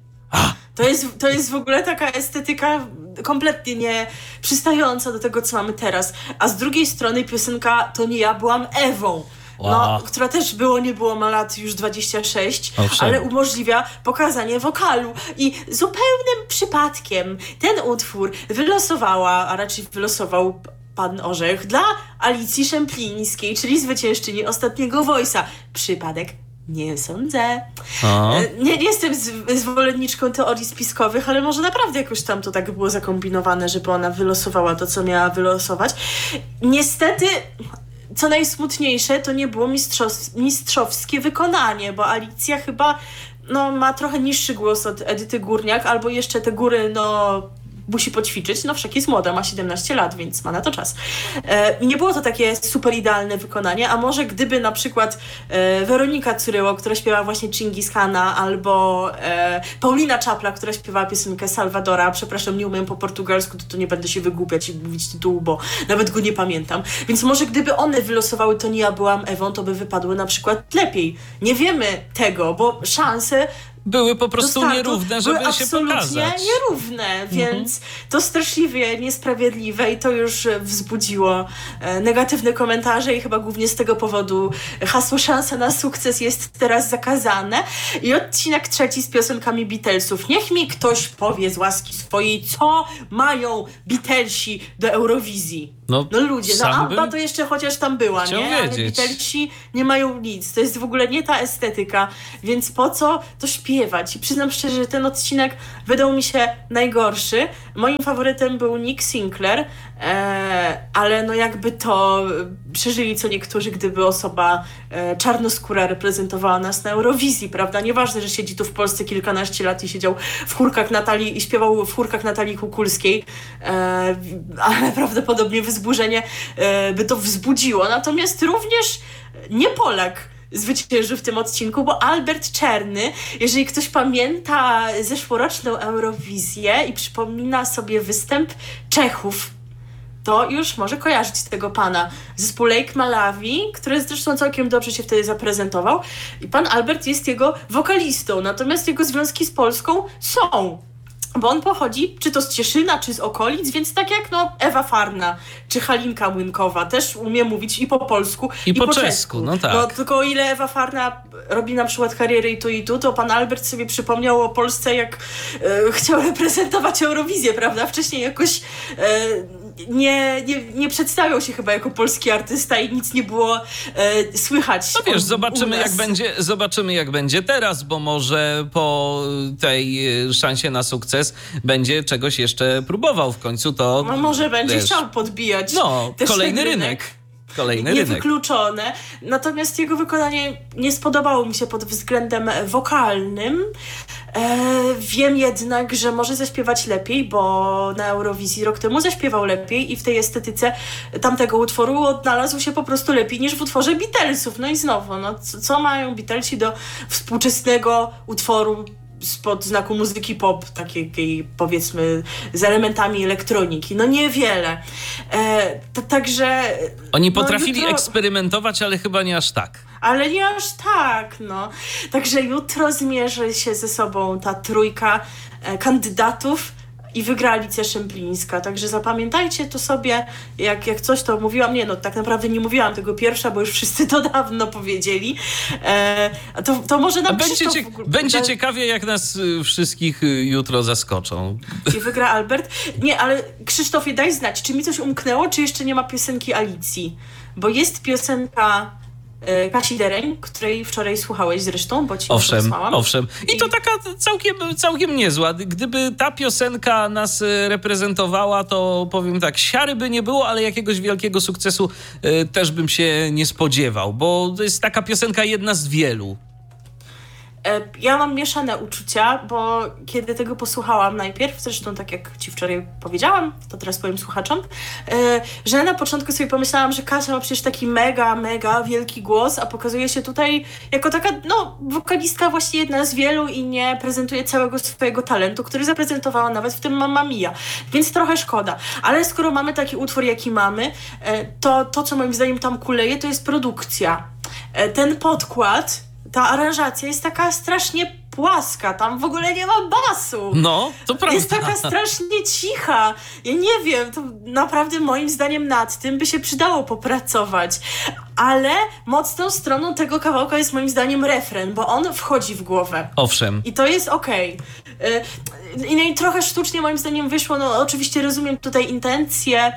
To jest w ogóle taka estetyka kompletnie nie przystająca do tego, co mamy teraz. A z drugiej strony piosenka To nie ja byłam Ewą. Która też nie było, ma lat już 26, ale umożliwia pokazanie wokalu. I zupełnym przypadkiem ten utwór wylosowała, a raczej wylosował pan Orzech dla Alicji Szemplińskiej, czyli zwyciężczyni ostatniego Voice'a. Przypadek? Nie sądzę. Nie jestem zwolenniczką teorii spiskowych, ale może naprawdę jakoś tam to tak było zakombinowane, żeby ona wylosowała to, co miała wylosować. Niestety, co najsmutniejsze, to nie było mistrzowskie wykonanie, bo Alicja chyba ma trochę niższy głos od Edyty Górniak, albo jeszcze te góry musi poćwiczyć, no wszak jest młoda, ma 17 lat, więc ma na to czas. I nie było to takie super idealne wykonanie, a może gdyby na przykład Weronika Curyło, która śpiewa właśnie Chingis Khana, albo Paulina Czapla, która śpiewała piosenkę Salvadora, przepraszam, nie umiem po portugalsku, to nie będę się wygłupiać i mówić tytułu, bo nawet go nie pamiętam. Więc może gdyby one wylosowały To nie ja byłam Ewą, to by wypadły na przykład lepiej. Nie wiemy tego, bo szanse były po prostu nierówne, żeby były się absolutnie pokazać. nierówne, więc to straszliwie niesprawiedliwe i to już wzbudziło negatywne komentarze i chyba głównie z tego powodu hasło szansa na sukces jest teraz zakazane. I odcinek 3 z piosenkami Beatlesów. Niech mi ktoś powie z łaski swojej, co mają Beatlesi do Eurowizji. No ludzie, Abba to jeszcze chociaż tam była, nie? Ale Beatlesi nie mają nic. To jest w ogóle nie ta estetyka, więc po co to śpiewać? I przyznam szczerze, że ten odcinek wydał mi się najgorszy. Moim faworytem był Nick Sinclair, ale no jakby to przeżyli co niektórzy, gdyby osoba czarnoskóra reprezentowała nas na Eurowizji, prawda? Nieważne, że siedzi tu w Polsce kilkanaście lat i siedział w chórkach Natalii i śpiewał w chórkach Natalii Kukulskiej, ale prawdopodobnie wzburzenie by to wzbudziło. Natomiast również nie Polak zwyciężył w tym odcinku, bo Albert Czerny, jeżeli ktoś pamięta zeszłoroczną Eurowizję i przypomina sobie występ Czechów, to już może kojarzyć tego pana. Zespół Lake Malawi, który zresztą całkiem dobrze się wtedy zaprezentował i pan Albert jest jego wokalistą, natomiast jego związki z Polską są. Bo on pochodzi czy to z Cieszyna, czy z okolic, więc tak jak Ewa Farna, czy Halinka Młynkowa, też umie mówić i po polsku, i po czesku. No tak. No, tylko o ile Ewa Farna robi na przykład karierę i tu, to pan Albert sobie przypomniał o Polsce, jak chciał reprezentować Eurowizję, prawda? Wcześniej jakoś nie przedstawiał się chyba jako polski artysta i nic nie było słychać. No wiesz, zobaczymy jak będzie teraz, bo może po tej szansie na sukces będzie czegoś jeszcze próbował w końcu, to... No może będzie chciał podbijać kolejny rynek. Niewykluczone. Natomiast jego wykonanie nie spodobało mi się pod względem wokalnym. Wiem jednak, że może zaśpiewać lepiej, bo na Eurowizji rok temu zaśpiewał lepiej i w tej estetyce tamtego utworu odnalazł się po prostu lepiej niż w utworze Beatlesów. No i znowu, co mają Beatlesi do współczesnego utworu spod znaku muzyki pop, takiej powiedzmy z elementami elektroniki? No niewiele. Także... Oni potrafili eksperymentować, ale chyba nie aż tak. Ale nie aż tak, Także jutro zmierzy się ze sobą ta trójka kandydatów i wygra Alicja Szemplińska. Także zapamiętajcie to sobie, jak coś to mówiłam. Tak naprawdę nie mówiłam tego pierwsza, bo już wszyscy to dawno powiedzieli. To może nam Krzysztof... Będzie ciekawie, jak nas wszystkich jutro zaskoczą. I wygra Albert. Nie, ale Krzysztofie, daj znać, czy mi coś umknęło, czy jeszcze nie ma piosenki Alicji? Bo jest piosenka Kasi Dereń, której wczoraj słuchałeś zresztą, bo ci wysłałam. Owszem. I to taka całkiem niezła. Gdyby ta piosenka nas reprezentowała, to powiem tak, siary by nie było, ale jakiegoś wielkiego sukcesu też bym się nie spodziewał, bo to jest taka piosenka jedna z wielu. Ja mam mieszane uczucia, bo kiedy tego posłuchałam najpierw, zresztą tak jak ci wczoraj powiedziałam, to teraz powiem słuchaczom, że na początku sobie pomyślałam, że Kasia ma przecież taki mega, mega wielki głos, a pokazuje się tutaj jako taka, wokalistka właśnie jedna z wielu i nie prezentuje całego swojego talentu, który zaprezentowała nawet w tym Mamma Mia. Więc trochę szkoda. Ale skoro mamy taki utwór, jaki mamy, to co moim zdaniem tam kuleje, to jest produkcja. Ten podkład, ta aranżacja jest taka strasznie płaska, tam w ogóle nie ma basu. No, to prawda. Jest taka strasznie cicha. Ja nie wiem, to naprawdę moim zdaniem nad tym by się przydało popracować. Ale mocną stroną tego kawałka jest moim zdaniem refren, bo on wchodzi w głowę. Owszem. I to jest okej. I trochę sztucznie moim zdaniem wyszło, oczywiście rozumiem tutaj intencje,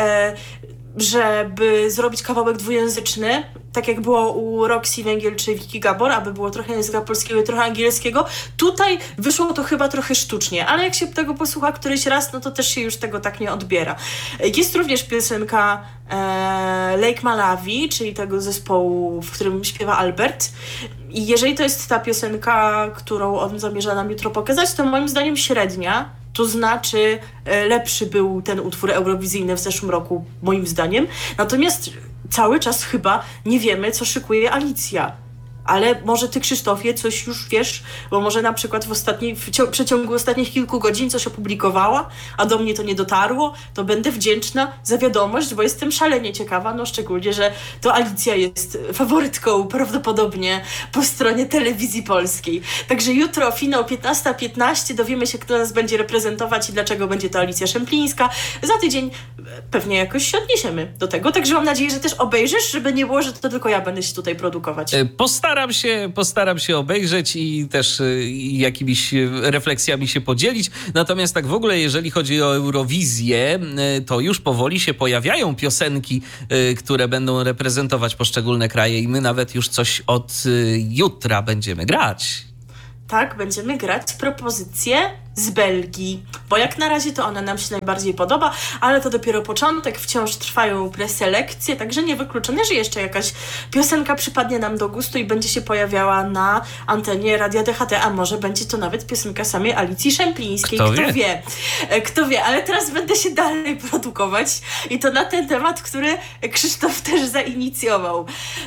żeby zrobić kawałek dwujęzyczny, tak jak było u Roxy Węgiel czy Wiki Gabor, aby było trochę języka polskiego i trochę angielskiego. Tutaj wyszło to chyba trochę sztucznie, ale jak się tego posłucha któryś raz, to też się już tego tak nie odbiera. Jest również piosenka Lake Malawi, czyli tego zespołu, w którym śpiewa Albert. I jeżeli to jest ta piosenka, którą on zamierza nam jutro pokazać, to moim zdaniem średnia. to znaczy lepszy był ten utwór eurowizyjny w zeszłym roku, moim zdaniem. Natomiast cały czas chyba nie wiemy, co szykuje Alicja. Ale może ty, Krzysztofie, coś już wiesz, bo może na przykład w przeciągu ostatnich kilku godzin coś opublikowała, a do mnie to nie dotarło, to będę wdzięczna za wiadomość, bo jestem szalenie ciekawa, no szczególnie, że to Alicja jest faworytką prawdopodobnie po stronie telewizji polskiej. Także jutro finał 15:15, dowiemy się, kto nas będzie reprezentować i dlaczego będzie to Alicja Szemplińska. Za tydzień pewnie jakoś się odniesiemy do tego, także mam nadzieję, że też obejrzysz, żeby nie było, że to tylko ja będę się tutaj produkować. Postaram się obejrzeć i też jakimiś refleksjami się podzielić. Natomiast tak w ogóle, jeżeli chodzi o Eurowizję, to już powoli się pojawiają piosenki, które będą reprezentować poszczególne kraje i my nawet już coś od jutra będziemy grać. Tak, będziemy grać propozycję z Belgii, bo jak na razie to ona nam się najbardziej podoba, ale to dopiero początek, wciąż trwają preselekcje, także niewykluczone, że jeszcze jakaś piosenka przypadnie nam do gustu i będzie się pojawiała na antenie Radia DHT, a może będzie to nawet piosenka samej Alicji Szemplińskiej. Kto wie, ale teraz będę się dalej produkować i to na ten temat, który Krzysztof też zainicjował,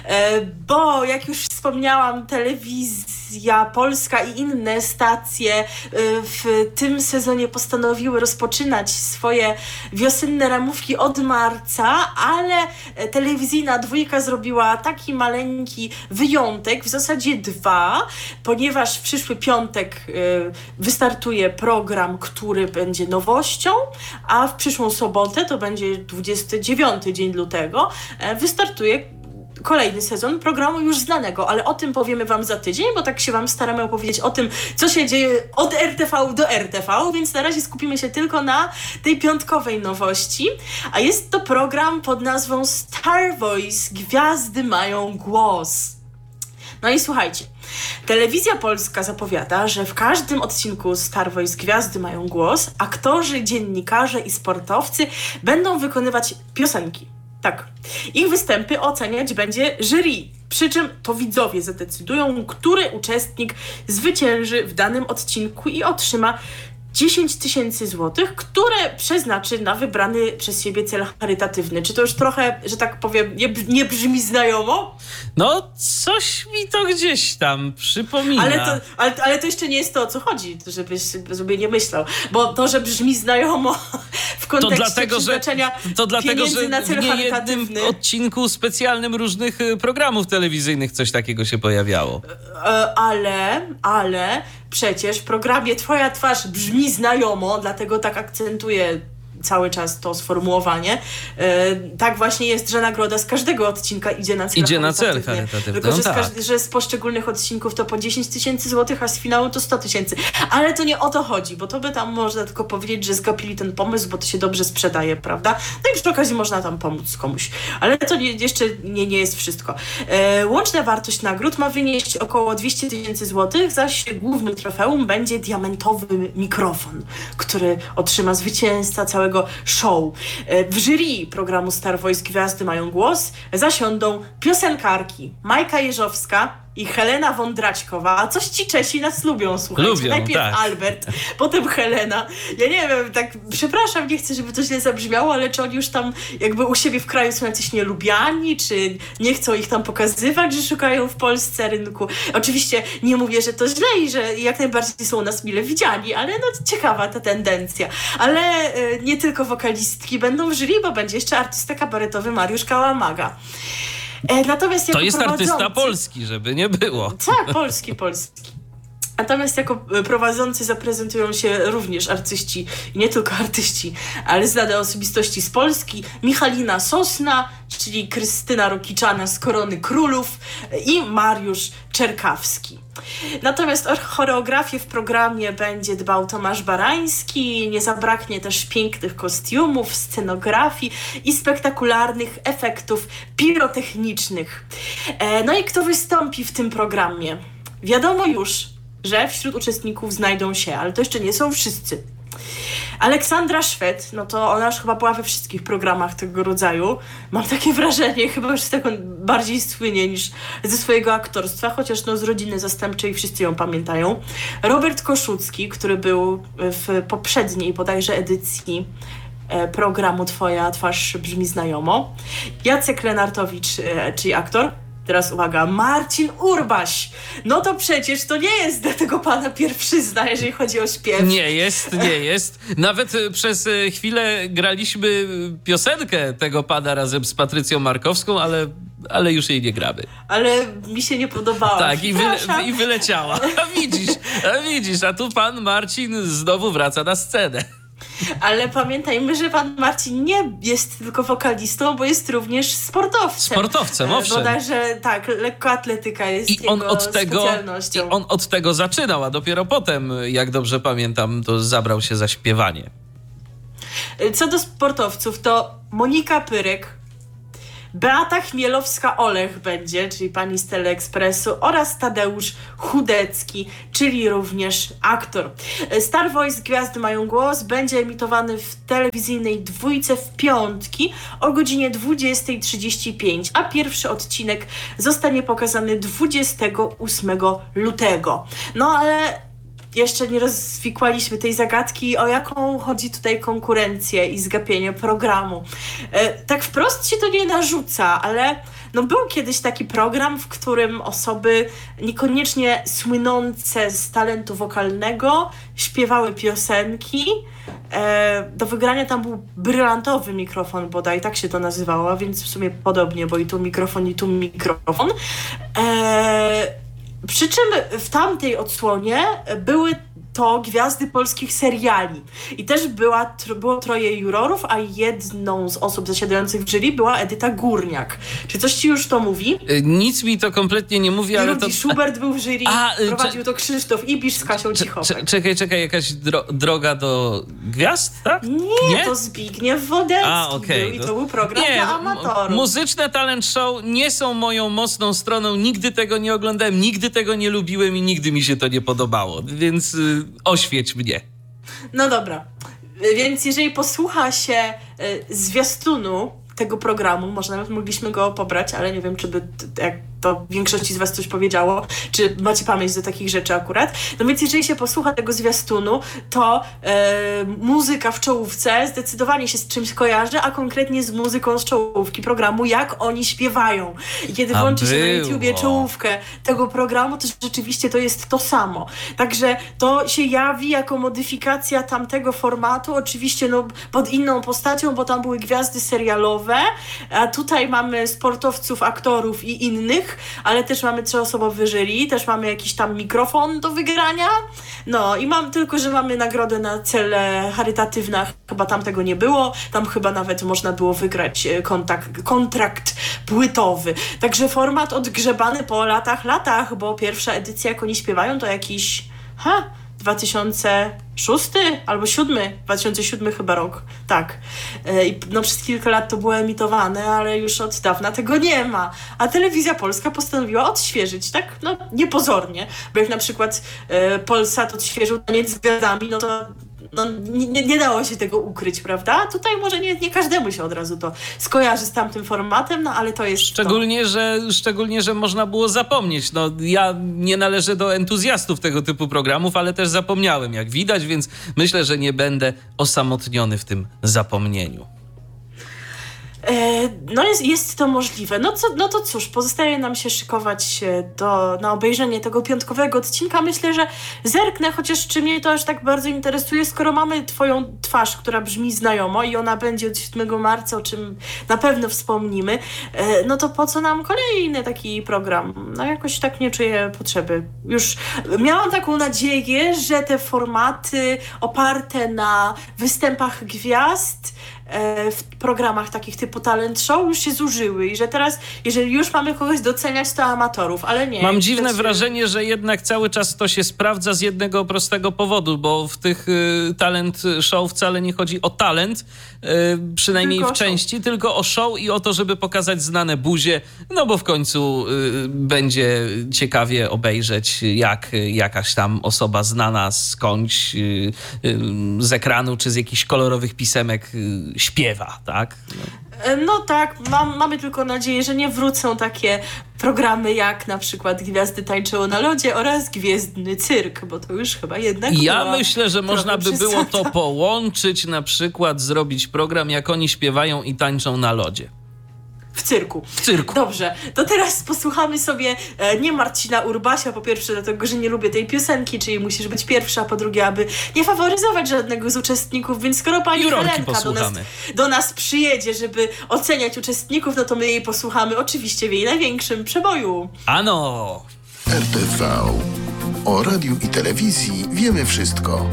bo jak już wspomniałam, telewizja polska i inne stacje w tym sezonie postanowiły rozpoczynać swoje wiosenne ramówki od marca, ale telewizyjna dwójka zrobiła taki maleńki wyjątek, w zasadzie 2, ponieważ w przyszły piątek wystartuje program, który będzie nowością, a w przyszłą sobotę, to będzie 29 dzień lutego, wystartuje kolejny sezon programu już znanego, ale o tym powiemy wam za tydzień, bo tak się wam staramy opowiedzieć o tym, co się dzieje od RTV do RTV, więc na razie skupimy się tylko na tej piątkowej nowości, a jest to program pod nazwą Star Voice. Gwiazdy mają głos. No i słuchajcie, telewizja polska zapowiada, że w każdym odcinku Star Voice Gwiazdy mają głos, aktorzy, dziennikarze i sportowcy będą wykonywać piosenki. Tak. Ich występy oceniać będzie jury, przy czym to widzowie zadecydują, który uczestnik zwycięży w danym odcinku i otrzyma 10 000 złotych, które przeznaczy na wybrany przez siebie cel charytatywny. Czy to już trochę, że tak powiem, nie brzmi znajomo? No, coś mi to gdzieś tam przypomina. Ale to jeszcze nie jest to, o co chodzi, żebyś sobie nie myślał. Bo to, że brzmi znajomo w kontekście przeznaczenia pieniędzy na cel charytatywny. W jednym odcinku specjalnym różnych programów telewizyjnych coś takiego się pojawiało. Ale przecież w programie Twoja twarz brzmi znajomo, dlatego tak akcentuję cały czas to sformułowanie. Tak właśnie jest, że nagroda z każdego odcinka idzie na cel charytatywny. Tylko, że z poszczególnych odcinków to po 10 000 złotych, a z finału to 100 000. Ale to nie o to chodzi, bo to by tam można tylko powiedzieć, że zgapili ten pomysł, bo to się dobrze sprzedaje, prawda? No i przy okazji można tam pomóc komuś. Ale to jeszcze nie jest wszystko. Łączna wartość nagród ma wynieść około 200 000 złotych, zaś głównym trofeum będzie diamentowy mikrofon, który otrzyma zwycięzca całego show. W jury programu Star Voice Gwiazdy mają głos zasiądą piosenkarki Majka Jeżowska i Helena Wądraćkowa. A coś ci Czesi nas lubią, słuchajcie. Lubią, najpierw tak. Albert, potem Helena. Ja nie wiem, tak przepraszam, nie chcę, żeby to źle zabrzmiało, ale czy oni już tam jakby u siebie w kraju są jacyś nielubiani, czy nie chcą ich tam pokazywać, że szukają w Polsce rynku. Oczywiście nie mówię, że to źle i że jak najbardziej są nas mile widziani, ale no ciekawa ta tendencja. Ale nie tylko wokalistki będą w jury, bo będzie jeszcze artysta kabaretowy Mariusz Kałamaga. Natomiast to jest artysta polski, żeby nie było. Tak, polski. Natomiast jako prowadzący zaprezentują się również artyści, i nie tylko artyści, ale znane osobistości z Polski. Michalina Sosna, czyli Krystyna Rokiczana z Korony Królów i Mariusz Czerkawski. Natomiast o choreografię w programie będzie dbał Tomasz Barański, nie zabraknie też pięknych kostiumów, scenografii i spektakularnych efektów pirotechnicznych. No i kto wystąpi w tym programie? Wiadomo już, że wśród uczestników znajdą się, ale to jeszcze nie są wszyscy. Aleksandra Szwed, no to ona już chyba była we wszystkich programach tego rodzaju. Mam takie wrażenie, chyba już z tego bardziej słynie niż ze swojego aktorstwa, chociaż no z Rodziny Zastępczej wszyscy ją pamiętają. Robert Koszucki, który był w poprzedniej bodajże edycji programu Twoja twarz brzmi znajomo. Jacek Lenartowicz, czyli aktor. Teraz uwaga, Marcin Urbaś. No to przecież to nie jest dla tego pana pierwszyzna, jeżeli chodzi o śpiew. Nie jest. Nawet przez chwilę graliśmy piosenkę tego pana razem z Patrycją Markowską, ale już jej nie gramy. Ale mi się nie podobała. Tak, i wyleciała. A widzisz, a tu pan Marcin znowu wraca na scenę. Ale pamiętajmy, że pan Marcin nie jest tylko wokalistą, bo jest również sportowcem. Sportowcem, owszem. Bodajże tak, lekkoatletyka jest jego specjalnością. I on od tego zaczynał, a dopiero potem, jak dobrze pamiętam, to zabrał się za śpiewanie. Co do sportowców, to Monika Pyrek, Beata Chmielowska-Olech będzie, czyli pani z Teleekspresu, oraz Tadeusz Chudecki, czyli również aktor. Star Voice Gwiazdy mają głos będzie emitowany w telewizyjnej dwójce w piątki o godzinie 20:35, a pierwszy odcinek zostanie pokazany 28 lutego. No ale jeszcze nie rozwikłaliśmy tej zagadki, o jaką chodzi tutaj konkurencję i zgapienie programu. Tak wprost się to nie narzuca, ale no był kiedyś taki program, w którym osoby niekoniecznie słynące z talentu wokalnego śpiewały piosenki. Do wygrania tam był brylantowy mikrofon bodaj, tak się to nazywało, więc w sumie podobnie, bo i tu mikrofon. Przy czym w tamtej odsłonie były to gwiazdy polskich seriali. I też było troje jurorów, a jedną z osób zasiadających w jury była Edyta Górniak. Czy coś ci już to mówi? Nic mi to kompletnie nie mówi, ale to... Schubert był w jury, prowadził to Krzysztof Ibisz z Kasią Cichowek. Czekaj, jakaś droga do gwiazd, tak? Nie? To Zbigniew Wodecki był i to był program dla amatorów. Muzyczne talent show nie są moją mocną stroną, nigdy tego nie oglądałem, nigdy tego nie lubiłem i nigdy mi się to nie podobało, więc oświeć mnie. No dobra, więc jeżeli posłucha się zwiastunu tego programu, może nawet mogliśmy go pobrać, ale nie wiem, czy by, jak to większości z was coś powiedziało, czy macie pamięć do takich rzeczy akurat. No więc jeżeli się posłucha tego zwiastunu, to muzyka w czołówce zdecydowanie się z czymś kojarzy, a konkretnie z muzyką z czołówki programu, jak oni śpiewają. I kiedy włączy się na YouTubie czołówkę tego programu, to rzeczywiście to jest to samo. Także to się jawi jako modyfikacja tamtego formatu, oczywiście no, pod inną postacią, bo tam były gwiazdy serialowe, a tutaj mamy sportowców, aktorów i innych, ale też mamy 3-osobowy jury, też mamy jakiś tam mikrofon do wygrania. No i że mamy nagrodę na cele charytatywne, chyba tam tego nie było, tam chyba nawet można było wygrać kontrakt płytowy. Także format odgrzebany po latach, bo pierwsza edycja, jak oni śpiewają, to jakiś 2006 albo 2007 chyba rok, tak. I no przez kilka lat to było emitowane, ale już od dawna tego nie ma. A Telewizja Polska postanowiła odświeżyć, tak? No niepozornie, bo jak na przykład Polsat odświeżył Taniec z Gwiazdami, no to nie dało się tego ukryć, prawda? Tutaj może nie każdemu się od razu to skojarzy z tamtym formatem, no ale to jest Szczególnie, że można było zapomnieć. No, ja nie należę do entuzjastów tego typu programów, ale też zapomniałem, jak widać, więc myślę, że nie będę osamotniony w tym zapomnieniu. No jest to możliwe. No to cóż, pozostaje nam się szykować na obejrzenie tego piątkowego odcinka. Myślę, że zerknę, chociaż czy mnie to aż tak bardzo interesuje, skoro mamy twoją twarz, która brzmi znajomo i ona będzie od 7 marca, o czym na pewno wspomnimy, no to po co nam kolejny taki program? No jakoś tak nie czuję potrzeby. Już miałam taką nadzieję, że te formaty oparte na występach gwiazd w programach takich typu talent show show już się zużyły i że teraz, jeżeli już mamy kogoś doceniać, to amatorów, ale nie. Mam dziwne wrażenie, że jednak cały czas to się sprawdza z jednego prostego powodu, bo w tych talent show wcale nie chodzi o talent, przynajmniej tylko w części, tylko o show i o to, żeby pokazać znane buzie, no bo w końcu będzie ciekawie obejrzeć, jak jakaś tam osoba znana skądś z ekranu czy z jakichś kolorowych pisemek śpiewa, tak? No tak, mamy tylko nadzieję, że nie wrócą takie programy jak na przykład Gwiazdy tańczą na lodzie oraz Gwiezdny Cyrk, bo to już chyba jednak ja myślę, że można by było to połączyć, na przykład zrobić program, jak oni śpiewają i tańczą na lodzie. W cyrku. W cyrku. Dobrze, to teraz posłuchamy sobie nie Marcina Urbasia, po pierwsze dlatego, że nie lubię tej piosenki, czyli musisz być pierwsza, a po drugie, aby nie faworyzować żadnego z uczestników, więc skoro pani Helenka do nas przyjedzie, żeby oceniać uczestników, no to my jej posłuchamy oczywiście w jej największym przeboju. Ano! RTV. O radiu i telewizji wiemy wszystko.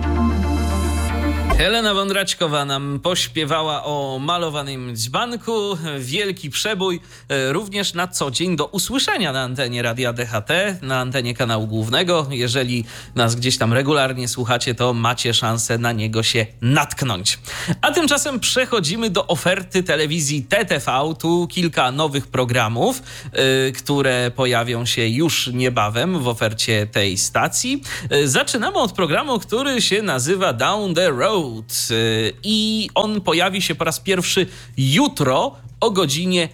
Helena Wądraćkowa nam pośpiewała o malowanym dzbanku. Wielki przebój, również na co dzień do usłyszenia na antenie Radia DHT, na antenie kanału głównego. Jeżeli nas gdzieś tam regularnie słuchacie, to macie szansę na niego się natknąć. A tymczasem przechodzimy do oferty telewizji TTV. Tu kilka nowych programów, które pojawią się już niebawem w ofercie tej stacji. Zaczynamy od programu, który się nazywa Down the Road. I on pojawi się po raz pierwszy jutro o godzinie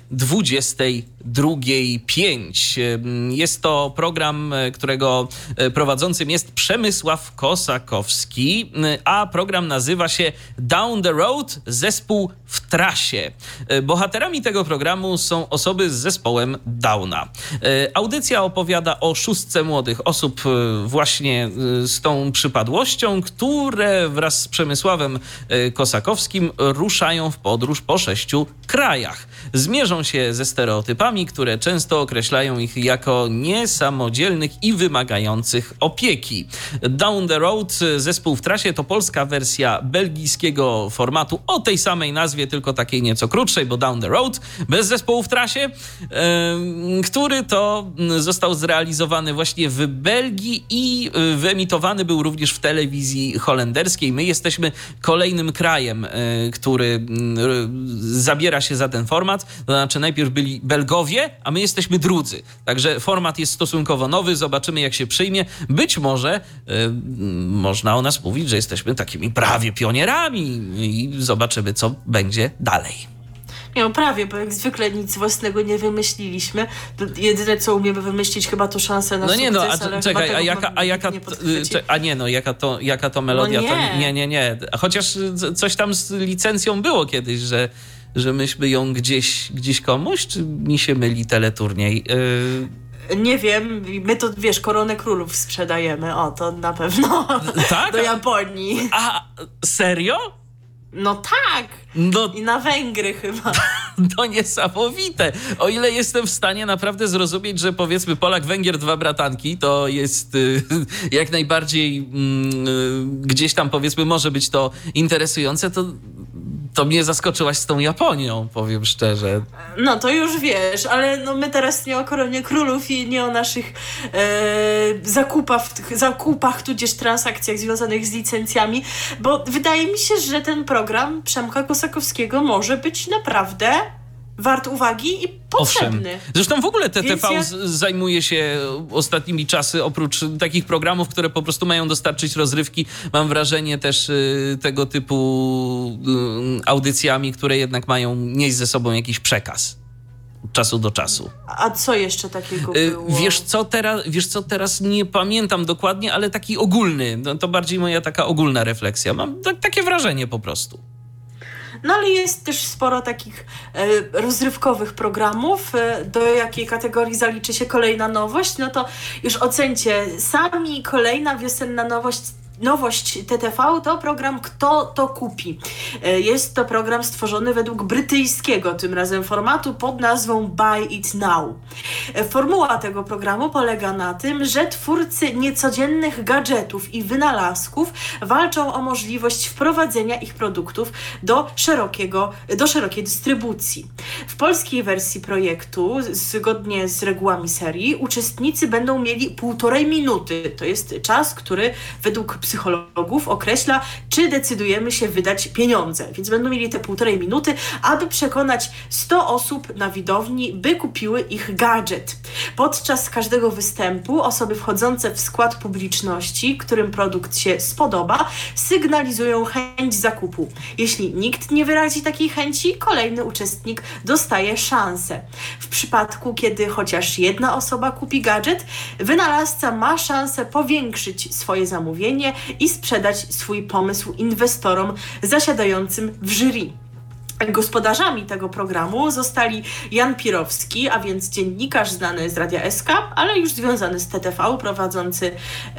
22:05. Jest to program, którego prowadzącym jest Przemysław Kosakowski, a program nazywa się Down the Road, zespół w trasie. Bohaterami tego programu są osoby z zespołem Downa. Audycja opowiada o 6 młodych osób właśnie z tą przypadłością, które wraz z Przemysławem Kosakowskim ruszają w podróż po 6 krajach. Zmierzą się ze stereotypami, które często określają ich jako niesamodzielnych i wymagających opieki. Down the Road, zespół w trasie, to polska wersja belgijskiego formatu o tej samej nazwie, tylko takiej nieco krótszej, bo Down the Road, bez zespołu w trasie, który to został zrealizowany właśnie w Belgii i wyemitowany był również w telewizji holenderskiej. My jesteśmy kolejnym krajem, który zabiera się za ten format, to znaczy najpierw byli Belgowie, a my jesteśmy drudzy. Także format jest stosunkowo nowy, zobaczymy jak się przyjmie. Być może można o nas mówić, że jesteśmy takimi prawie pionierami i zobaczymy co będzie dalej. Nie, no prawie, bo jak zwykle nic własnego nie wymyśliliśmy. Jedyne co umiemy wymyślić chyba to szanse na sukces, no, ale czekaj, jaka to melodia? No nie. To nie. Chociaż coś tam z licencją było kiedyś, że myśmy ją gdzieś komuś, czy mi się myli teleturniej? Nie wiem, my to, wiesz, Koronę Królów sprzedajemy, o, to na pewno tak? do Japonii. A, serio? No tak, no, i na Węgry chyba. To niesamowite. O ile jestem w stanie naprawdę zrozumieć, że powiedzmy Polak-Węgier, 2 bratanki, to jest jak najbardziej gdzieś tam powiedzmy może być to interesujące, to mnie zaskoczyłaś z tą Japonią, powiem szczerze. No to już wiesz, ale no my teraz nie o Koronie Królów i nie o naszych zakupach tudzież transakcjach związanych z licencjami, bo wydaje mi się, że ten program Przemka Kosakowskiego może być naprawdę wart uwagi i potrzebny. Owszem. Zresztą w ogóle TTV zajmuje się ostatnimi czasy, oprócz takich programów, które po prostu mają dostarczyć rozrywki, mam wrażenie też tego typu audycjami, które jednak mają nieść ze sobą jakiś przekaz. Od czasu do czasu. A co jeszcze takiego było? Wiesz co, teraz nie pamiętam dokładnie, ale taki ogólny, no to bardziej moja taka ogólna refleksja. Mam takie wrażenie po prostu. No ale jest też sporo takich rozrywkowych programów. Do jakiej kategorii zaliczy się kolejna nowość? No to już ocencie sami. Kolejna wiosenna nowość nowość TTV to program Kto to kupi. Jest to program stworzony według brytyjskiego tym razem formatu pod nazwą Buy It Now. Formuła tego programu polega na tym, że twórcy niecodziennych gadżetów i wynalazków walczą o możliwość wprowadzenia ich produktów do szerokiej dystrybucji. W polskiej wersji projektu, zgodnie z regułami serii, uczestnicy będą mieli 1,5 minuty. To jest czas, który według psychologów określa, czy decydujemy się wydać pieniądze. Więc będą mieli te 1,5 minuty, aby przekonać 100 osób na widowni, by kupiły ich gadżet. Podczas każdego występu osoby wchodzące w skład publiczności, którym produkt się spodoba, sygnalizują chęć zakupu. Jeśli nikt nie wyrazi takiej chęci, kolejny uczestnik dostaje szansę. W przypadku, kiedy chociaż jedna osoba kupi gadżet, wynalazca ma szansę powiększyć swoje zamówienie i sprzedać swój pomysł inwestorom zasiadającym w jury. Gospodarzami tego programu zostali Jan Pirowski, a więc dziennikarz znany z Radia SK, ale już związany z TTV, prowadzący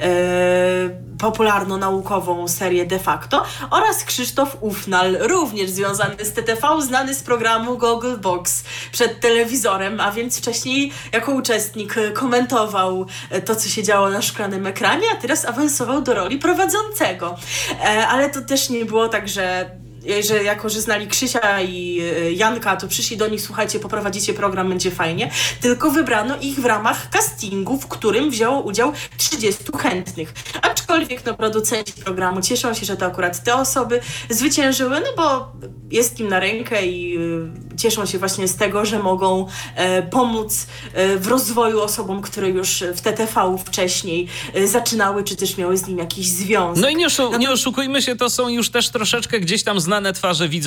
popularno-naukową serię De Facto, oraz Krzysztof Ufnal, również związany z TTV, znany z programu Google Box przed telewizorem, a więc wcześniej jako uczestnik komentował to, co się działo na szklanym ekranie, a teraz awansował do roli prowadzącego. Ale to też nie było tak, że jako, że znali Krzysia i Janka, to przyszli do nich, słuchajcie, poprowadzicie program, będzie fajnie, tylko wybrano ich w ramach castingu, w którym wzięło udział 30 chętnych. Aczkolwiek producenci programu cieszą się, że to akurat te osoby zwyciężyły, bo jest im na rękę i cieszą się właśnie z tego, że mogą pomóc w rozwoju osobom, które już w TTV wcześniej zaczynały, czy też miały z nim jakiś związek. No i nie oszukujmy się, to są już też troszeczkę gdzieś tam znane twarze widzów.